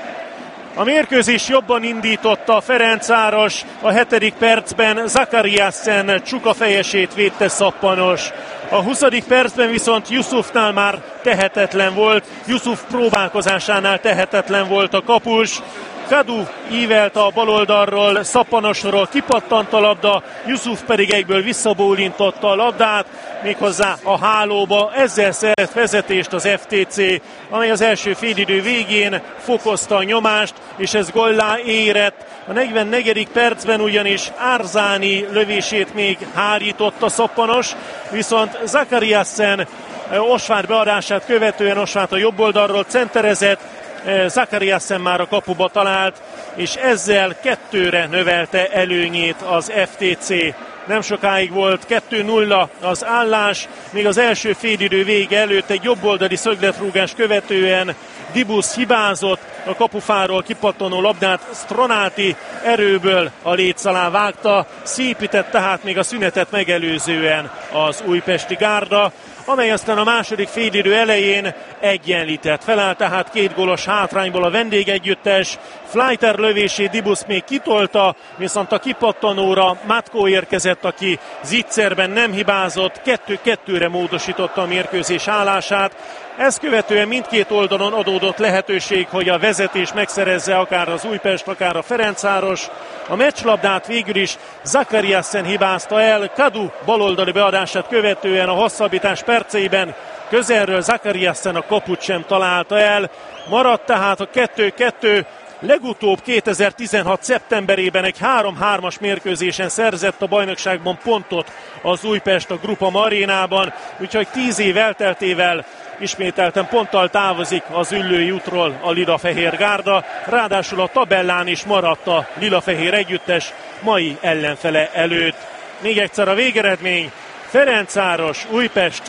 A mérkőzés jobban indította a Ferencváros, a 7. percben Zakariasen csukafejesét védte Szappanos. A 20. percben viszont Yusufnál már tehetetlen volt, Yusuf próbálkozásánál tehetetlen volt a kapus. Kadu ívelt a baloldalról, Szappanosról kipattant a labda, Yusuf pedig egyből visszabólintotta a labdát, méghozzá a hálóba, ezzel szerett vezetést az FTC, amely az első félidő végén fokozta a nyomást, és ez góllá érett. A 44. percben ugyanis Árzáni lövését még hárította Szappanos, viszont Zakariasen Osvát beadását követően Osvát a jobb oldalról centerezett, Zakariasen már a kapuba talált, és ezzel 2-re növelte előnyét az FTC. Nem sokáig volt 2-0 az állás, még az első félidő vége előtt egy jobboldali szögletrúgás követően Dibusz hibázott, a kapufáról kipattanó labdát Stronati erőből a léc alá vágta, szépített tehát még a szünetet megelőzően az újpesti gárda, amely aztán a második félidő elején egyenlített. Felállt tehát 2 gólos hátrányból a vendégegyüttes, Fleiter lövését Dibusz még kitolta, viszont a kipattanóra Matko érkezett, aki zicserben nem hibázott, 2-2-re módosította a mérkőzés állását. Ezt követően mindkét oldalon adódott lehetőség, hogy a vezetés megszerezze akár az Újpest, akár a Ferencváros. A meccslabdát végül is Zakariasen hibázta el, Kadu baloldali beadását követően a hosszabbítás perceiben közelről Zakariasen a kaput sem találta el. Maradt tehát a 2-2, legutóbb 2016. szeptemberében egy 3-3-as mérkőzésen szerzett a bajnokságban pontot az Újpest a Grupama arénában, úgyhogy 10 év elteltével ismételten ponttal távozik az Üllői útról a lila-fehér gárda, ráadásul a tabellán is maradt a lila-fehér együttes mai ellenfele előtt. Még egyszer a végeredmény, Ferencváros, Újpest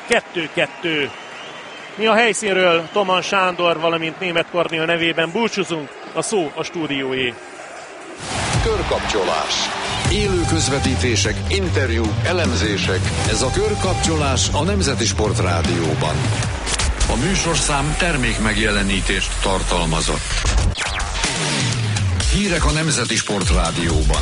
2-2. Mi a helyszínről Toman Sándor, valamint Németh Kornél nevében búcsúzunk, a szó a stúdióé. Körkapcsolás. Élő közvetítések, interjúk, elemzések. Ez a Körkapcsolás a Nemzeti Sport Rádióban. A műsorszám termék megjelenítést tartalmazott. Hírek a Nemzeti Sport Rádióban.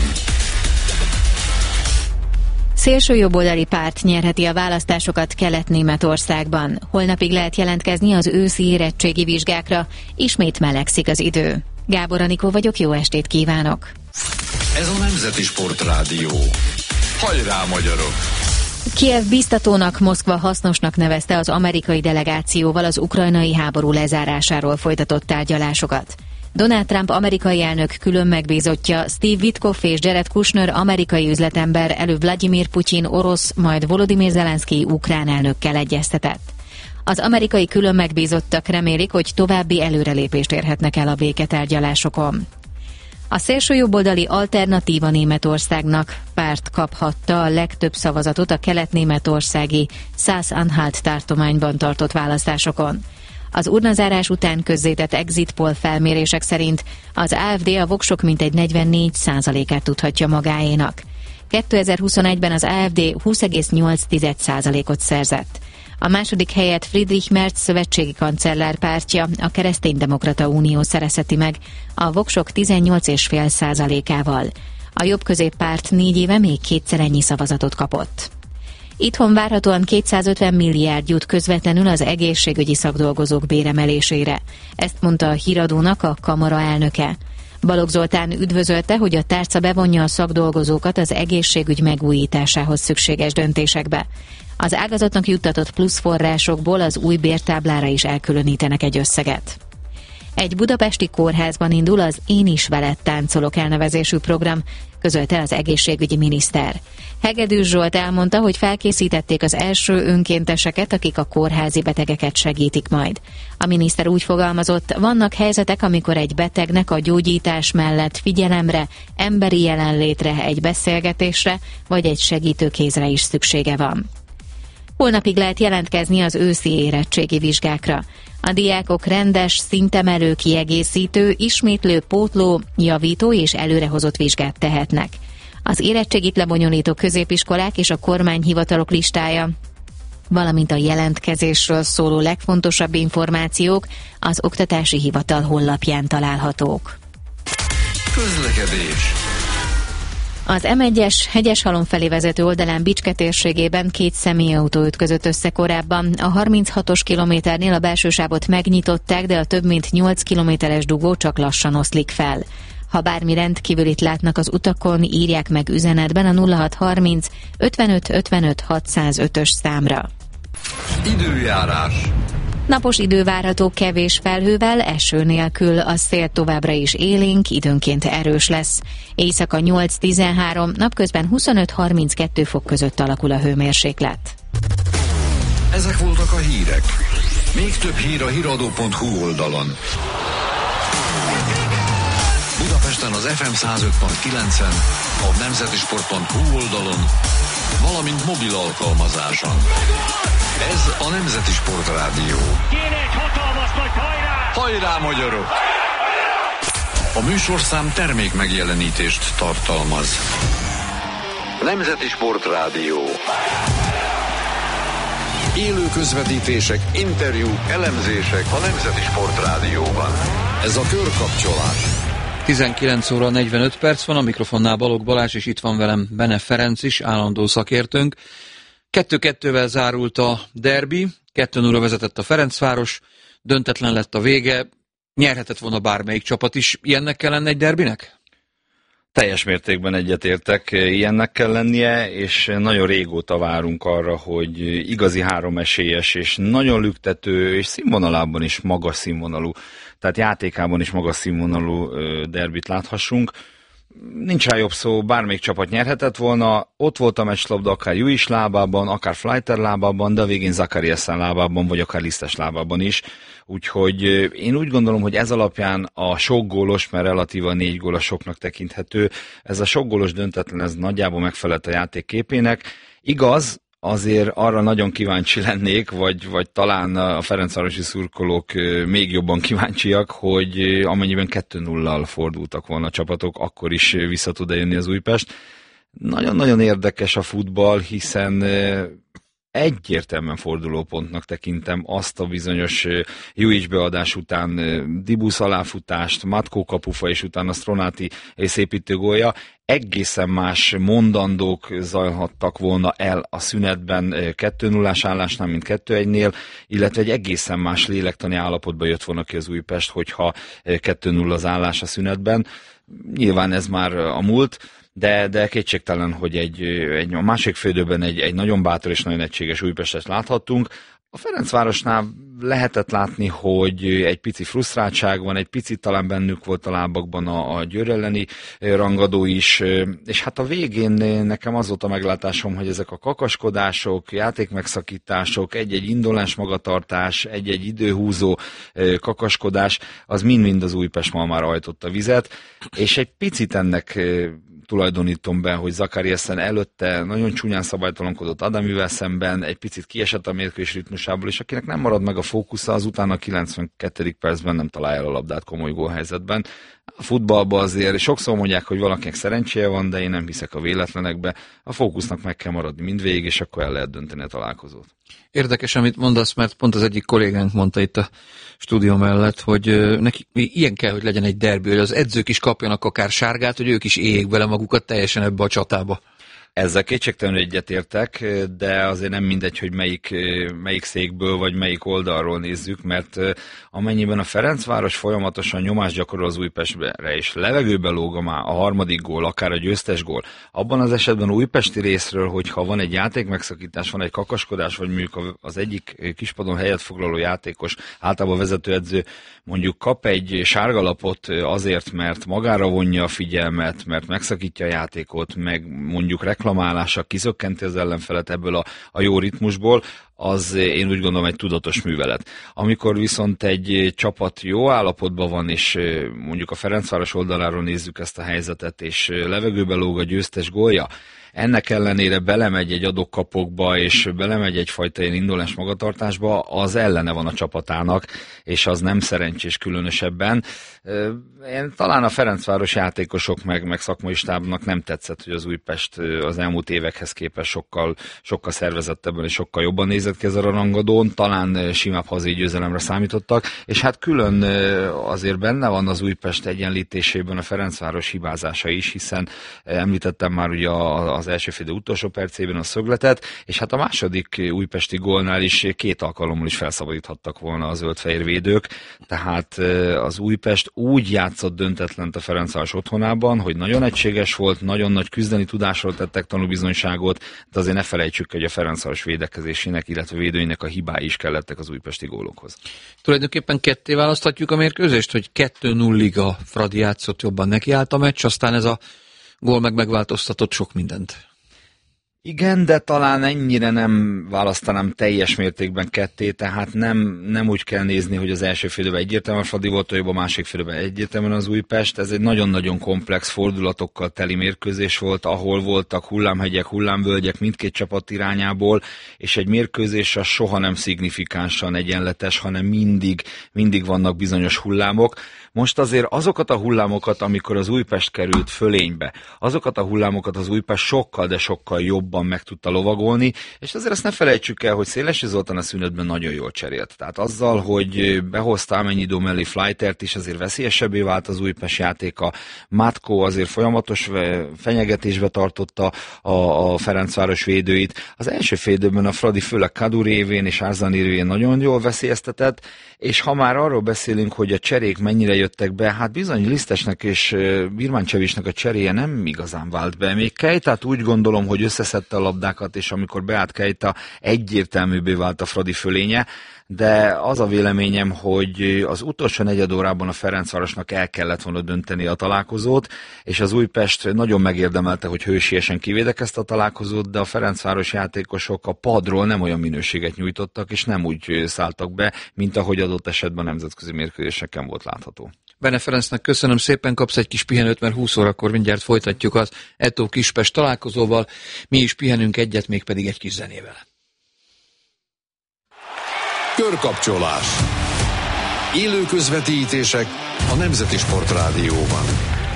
Szélsőjobboldali párt nyerheti a választásokat Kelet-Németországban. Holnapig lehet jelentkezni az őszi érettségi vizsgákra. Ismét melegszik az idő. Gábor Anikó vagyok, jó estét kívánok! Ez a Nemzeti Sport Rádió. Hajrá, magyarok! Kijev biztatónak, Moszkva hasznosnak nevezte az amerikai delegációval az ukrajnai háború lezárásáról folytatott tárgyalásokat. Donald Trump amerikai elnök külön megbízottja, Steve Witkoff és Jared Kushner amerikai üzletember előbb Vladimir Putyin orosz, majd Volodymyr Zelenszky ukrán elnökkel egyeztetett. Az amerikai külön megbízottak remélik, hogy további előrelépést érhetnek el a béketárgyalásokon. A szélsőjobboldali Alternatíva Németországnak párt kaphatta a legtöbb szavazatot a kelet-németországi Sachsen-Anhalt tartományban tartott választásokon. Az urnazárás után közzétett exit poll felmérések szerint az AfD a voksok mintegy 44%-át tudhatja magáénak. 2021-ben az AfD 20,8%-ot szerzett. A második helyet Friedrich Merz szövetségi kancellár pártja, a Kereszténydemokrata Unió szerezheti meg a voksok 18,5%-ával. A jobb-középpárt 4 éve még kétszer ennyi szavazatot kapott. Itthon várhatóan 250 milliárd jut közvetlenül az egészségügyi szakdolgozók béremelésére. Ezt mondta a Híradónak a kamara elnöke. Balogh Zoltán üdvözölte, hogy a tárca bevonja a szakdolgozókat az egészségügy megújításához szükséges döntésekbe. Az ágazatnak juttatott plusz forrásokból az új bértáblára is elkülönítenek egy összeget. Egy budapesti kórházban indul az Én is veled táncolok elnevezésű program, közölte az egészségügyi miniszter. Hegedűs Zsolt elmondta, hogy felkészítették az első önkénteseket, akik a kórházi betegeket segítik majd. A miniszter úgy fogalmazott, vannak helyzetek, amikor egy betegnek a gyógyítás mellett figyelemre, emberi jelenlétre, egy beszélgetésre vagy egy segítőkézre is szüksége van. Holnapig lehet jelentkezni az őszi érettségi vizsgákra. A diákok rendes, szintemelő, kiegészítő, ismétlő, pótló, javító és előrehozott vizsgát tehetnek. Az érettségit lebonyolító középiskolák és a kormányhivatalok listája, valamint a jelentkezésről szóló legfontosabb információk az Oktatási Hivatal honlapján találhatók. Közlekedés. Az M1-es Hegyeshalom felé vezető oldalán Bicske térségében 2 személyautó ütközött össze korábban. A 36-os kilométernél a belső sávot megnyitották, de a több mint 8 kilométeres dugó csak lassan oszlik fel. Ha bármi rendkívülit látnak az utakon, írják meg üzenetben a 0630 55 55 605-ös számra. Időjárás. Napos idő várható kevés felhővel, eső nélkül, a szél továbbra is élénk, időnként erős lesz. Éjszaka 8-13, napközben 25-32 fok között alakul a hőmérséklet. Ezek voltak a hírek. Még több hír a hiradó.hu oldalon. Budapesten az FM 105.9-en, a nemzetisport.hu oldalon, valamint mobil alkalmazáson. Ez a Nemzeti Sport Rádió. Kéne egy hatalmas nagy hajrá! Hajrá, magyarok! A műsorszám termék megjelenítést tartalmaz. Nemzeti Sport Rádió. Élő közvetítések, interjúk, elemzések a Nemzeti Sport Rádióban. Ez a körkapcsolás. 19 óra 45 perc van, a mikrofonnál Balogh Balázs, és itt van velem Bene Ferenc is, állandó szakértőnk. 2-2-vel zárult a derbi, 2-0 vezetett a Ferencváros, döntetlen lett a vége, nyerhetett volna bármelyik csapat is. Ilyennek kell lenni egy derbinek? Teljes mértékben egyetértek, ilyennek kell lennie, és nagyon régóta várunk arra, hogy igazi háromesélyes és nagyon lüktető, és színvonalában is magas színvonalú, tehát játékában is magas színvonalú derbit láthassunk. Nincs rá jobb szó, bármelyik csapat nyerhetett volna, ott volt a meccslabda akár Juis lábában, akár Fleiter lábában, de a végén Zakariasen lábában, vagy akár Lisztes lábában is. Úgyhogy én úgy gondolom, hogy ez alapján a sok gólos, mert relatíva 4 gól a soknak tekinthető, ez a sok gólos döntetlen, ez nagyjából megfelelt a játék képének. Igaz, azért arra nagyon kíváncsi lennék, vagy talán a ferencvárosi szurkolók még jobban kíváncsiak, hogy amennyiben 2-0-al fordultak volna a csapatok, akkor is vissza tud jönni az Újpest. Nagyon-nagyon érdekes a futball, hiszen egyértelműen fordulópontnak tekintem azt a bizonyos Juic beadás után Dibusz aláfutást, Matkó kapufa és utána Stronati szépítő gólja. Egészen más mondandók zajlhattak volna el a szünetben 2-0-ás állásnál, mint 2-1-nél, illetve egy egészen más lélektani állapotba jött volna ki az Újpest, hogyha 2-0 az állás a szünetben. Nyilván ez már a múlt, de kétségtelen, hogy a másik félidőben egy nagyon bátor és nagyon egységes Újpestet láthattunk. A Ferencvárosnál lehetett látni, hogy egy pici frusztráltság van, egy picit talán bennük volt a lábakban a Győr elleni rangadó is, és hát a végén nekem az volt a meglátásom, hogy ezek a kakaskodások, játékmegszakítások, egy-egy indolás magatartás, egy-egy időhúzó kakaskodás, az mind-mind az Újpest malmára hajtott a vizet, és egy picit ennek tulajdonítom be, hogy Zakariasen előtte nagyon csúnyán szabálytalankodott Adamivel szemben, egy picit kiesett a mérkőzés ritmusából, és akinek nem marad meg a fókusza, az utána a 92. percben nem találja a labdát komoly gólhelyzetben. A futballban azért sokszor mondják, hogy valakinek szerencséje van, de én nem hiszek a véletlenekbe. A fókusznak meg kell maradni mindvégig, és akkor el lehet dönteni a találkozót. Érdekes, amit mondasz, mert pont az egyik kollégánk mondta itt a stúdió mellett, hogy neki ilyen kell, hogy legyen egy derbi, hogy az edzők is kapjanak akár sárgát, hogy ők is éljék bele magukat teljesen ebbe a csatába. Ezzel kétségtelenül egyetértek, de azért nem mindegy, hogy melyik székből vagy melyik oldalról nézzük, mert amennyiben a Ferencváros folyamatosan nyomást gyakorol az Újpestre, és levegőbe lóg a harmadik gól, akár a győztes gól, abban az esetben újpesti részről, hogyha van egy játékmegszakítás, van egy kakaskodás, vagy mondjuk az egyik kispadon helyet foglaló játékos, általában vezetőedző mondjuk kap egy sárgalapot azért, mert magára vonja a figyelmet, mert megszakítja a játékot, meg mondjuk reklamálása kiszökkenti az ellenfelet ebből a jó ritmusból, az én úgy gondolom egy tudatos művelet. Amikor viszont egy csapat jó állapotban van, és mondjuk a Ferencváros oldaláról nézzük ezt a helyzetet, és levegőbe lóg a győztes gólja, ennek ellenére belemegy egy adok-kapokba, és belemegy egyfajta ilyen indulás magatartásba, az ellene van a csapatának, és az nem szerencsés különösebben. Én talán a Ferencváros játékosok meg szakmai stábnak nem tetszett, hogy az Újpest az elmúlt évekhez képest sokkal szervezettebben és sokkal jobban nézett ki ezen a rangadón, talán simább hazai győzelemre számítottak, és hát külön azért benne van az Újpest egyenlítésében a Ferencváros hibázása is, hiszen említettem már ugye az első fél utolsó percében a szögletet, és hát a második újpesti gólnál is 2 alkalommal is felszabadíthattak volna a zöld-fehér védők, tehát az Újpest úgy játszott döntetlent a Ferencváros otthonában, hogy nagyon egységes volt, nagyon nagy küzdeni tudásról tettek tanúbizonyságot, de azért ne felejtsük, hogy a Ferencváros védekezésének, illetve védőinek a hibái is kellettek az újpesti gólokhoz. Tulajdonképpen ketté választhatjuk a mérkőzést, hogy 2-0-ig a Fradi játszott, jobban nekiállt a meccs, aztán ez a gól megváltoztatott sok mindent. Igen, de talán ennyire nem választanám teljes mértékben ketté, tehát nem úgy kell nézni, hogy az első félidőben egyértelműen Fradi volt, jobb a másik félidőben egyértelműen az Újpest. Ez egy nagyon-nagyon komplex fordulatokkal teli mérkőzés volt, ahol voltak hullámhegyek, hullámvölgyek mindkét csapat irányából, és egy mérkőzés az soha nem szignifikánsan egyenletes, hanem mindig vannak bizonyos hullámok. Most azért azokat a hullámokat, amikor az Újpest került fölénybe, azokat a hullámokat az Újpest sokkal, de sokkal jobban meg tudta lovagolni, és azért azt ne felejtsük el, hogy Szélesi Zoltán a szünetben nagyon jól cserélt. Tehát azzal, hogy behozta Amennyidó mellé Flightert is, azért veszélyesebbé vált az Újpest játéka. Matko azért folyamatos fenyegetésbe tartotta a Ferencváros védőit. Az első félidőben a Fradi főleg Kadu révén és Árzani révén nagyon jól veszélyeztetett, és ha már arról beszélünk, hogy a cserék mennyire jöttek be, hát bizony Lisztesnek és Birmáncevicsnek a cseréje nem igazán vált be. Még Keitát úgy gondolom, hogy összeszedte a labdákat, és amikor beállt Keita, egyértelműbbé vált a Fradi fölénye, de az a véleményem, hogy az utolsó negyed órában a Ferencvárosnak el kellett volna dönteni a találkozót, és az Újpest nagyon megérdemelte, hogy hősiesen kivédekezte a találkozót, de a Ferencváros játékosok a padról nem olyan minőséget nyújtottak, és nem úgy szálltak be, mint ahogy adott esetben a nemzetközi mérkőzéseken volt látható. Bene Ferencnek köszönöm szépen, kapsz egy kis pihenőt, mert 20 órakor mindjárt folytatjuk az Eto Kispest találkozóval. Mi is pihenünk egyet, mégpedig egy kis zenével. Körkapcsolás. Élő közvetítések a Nemzeti Sport Rádióban.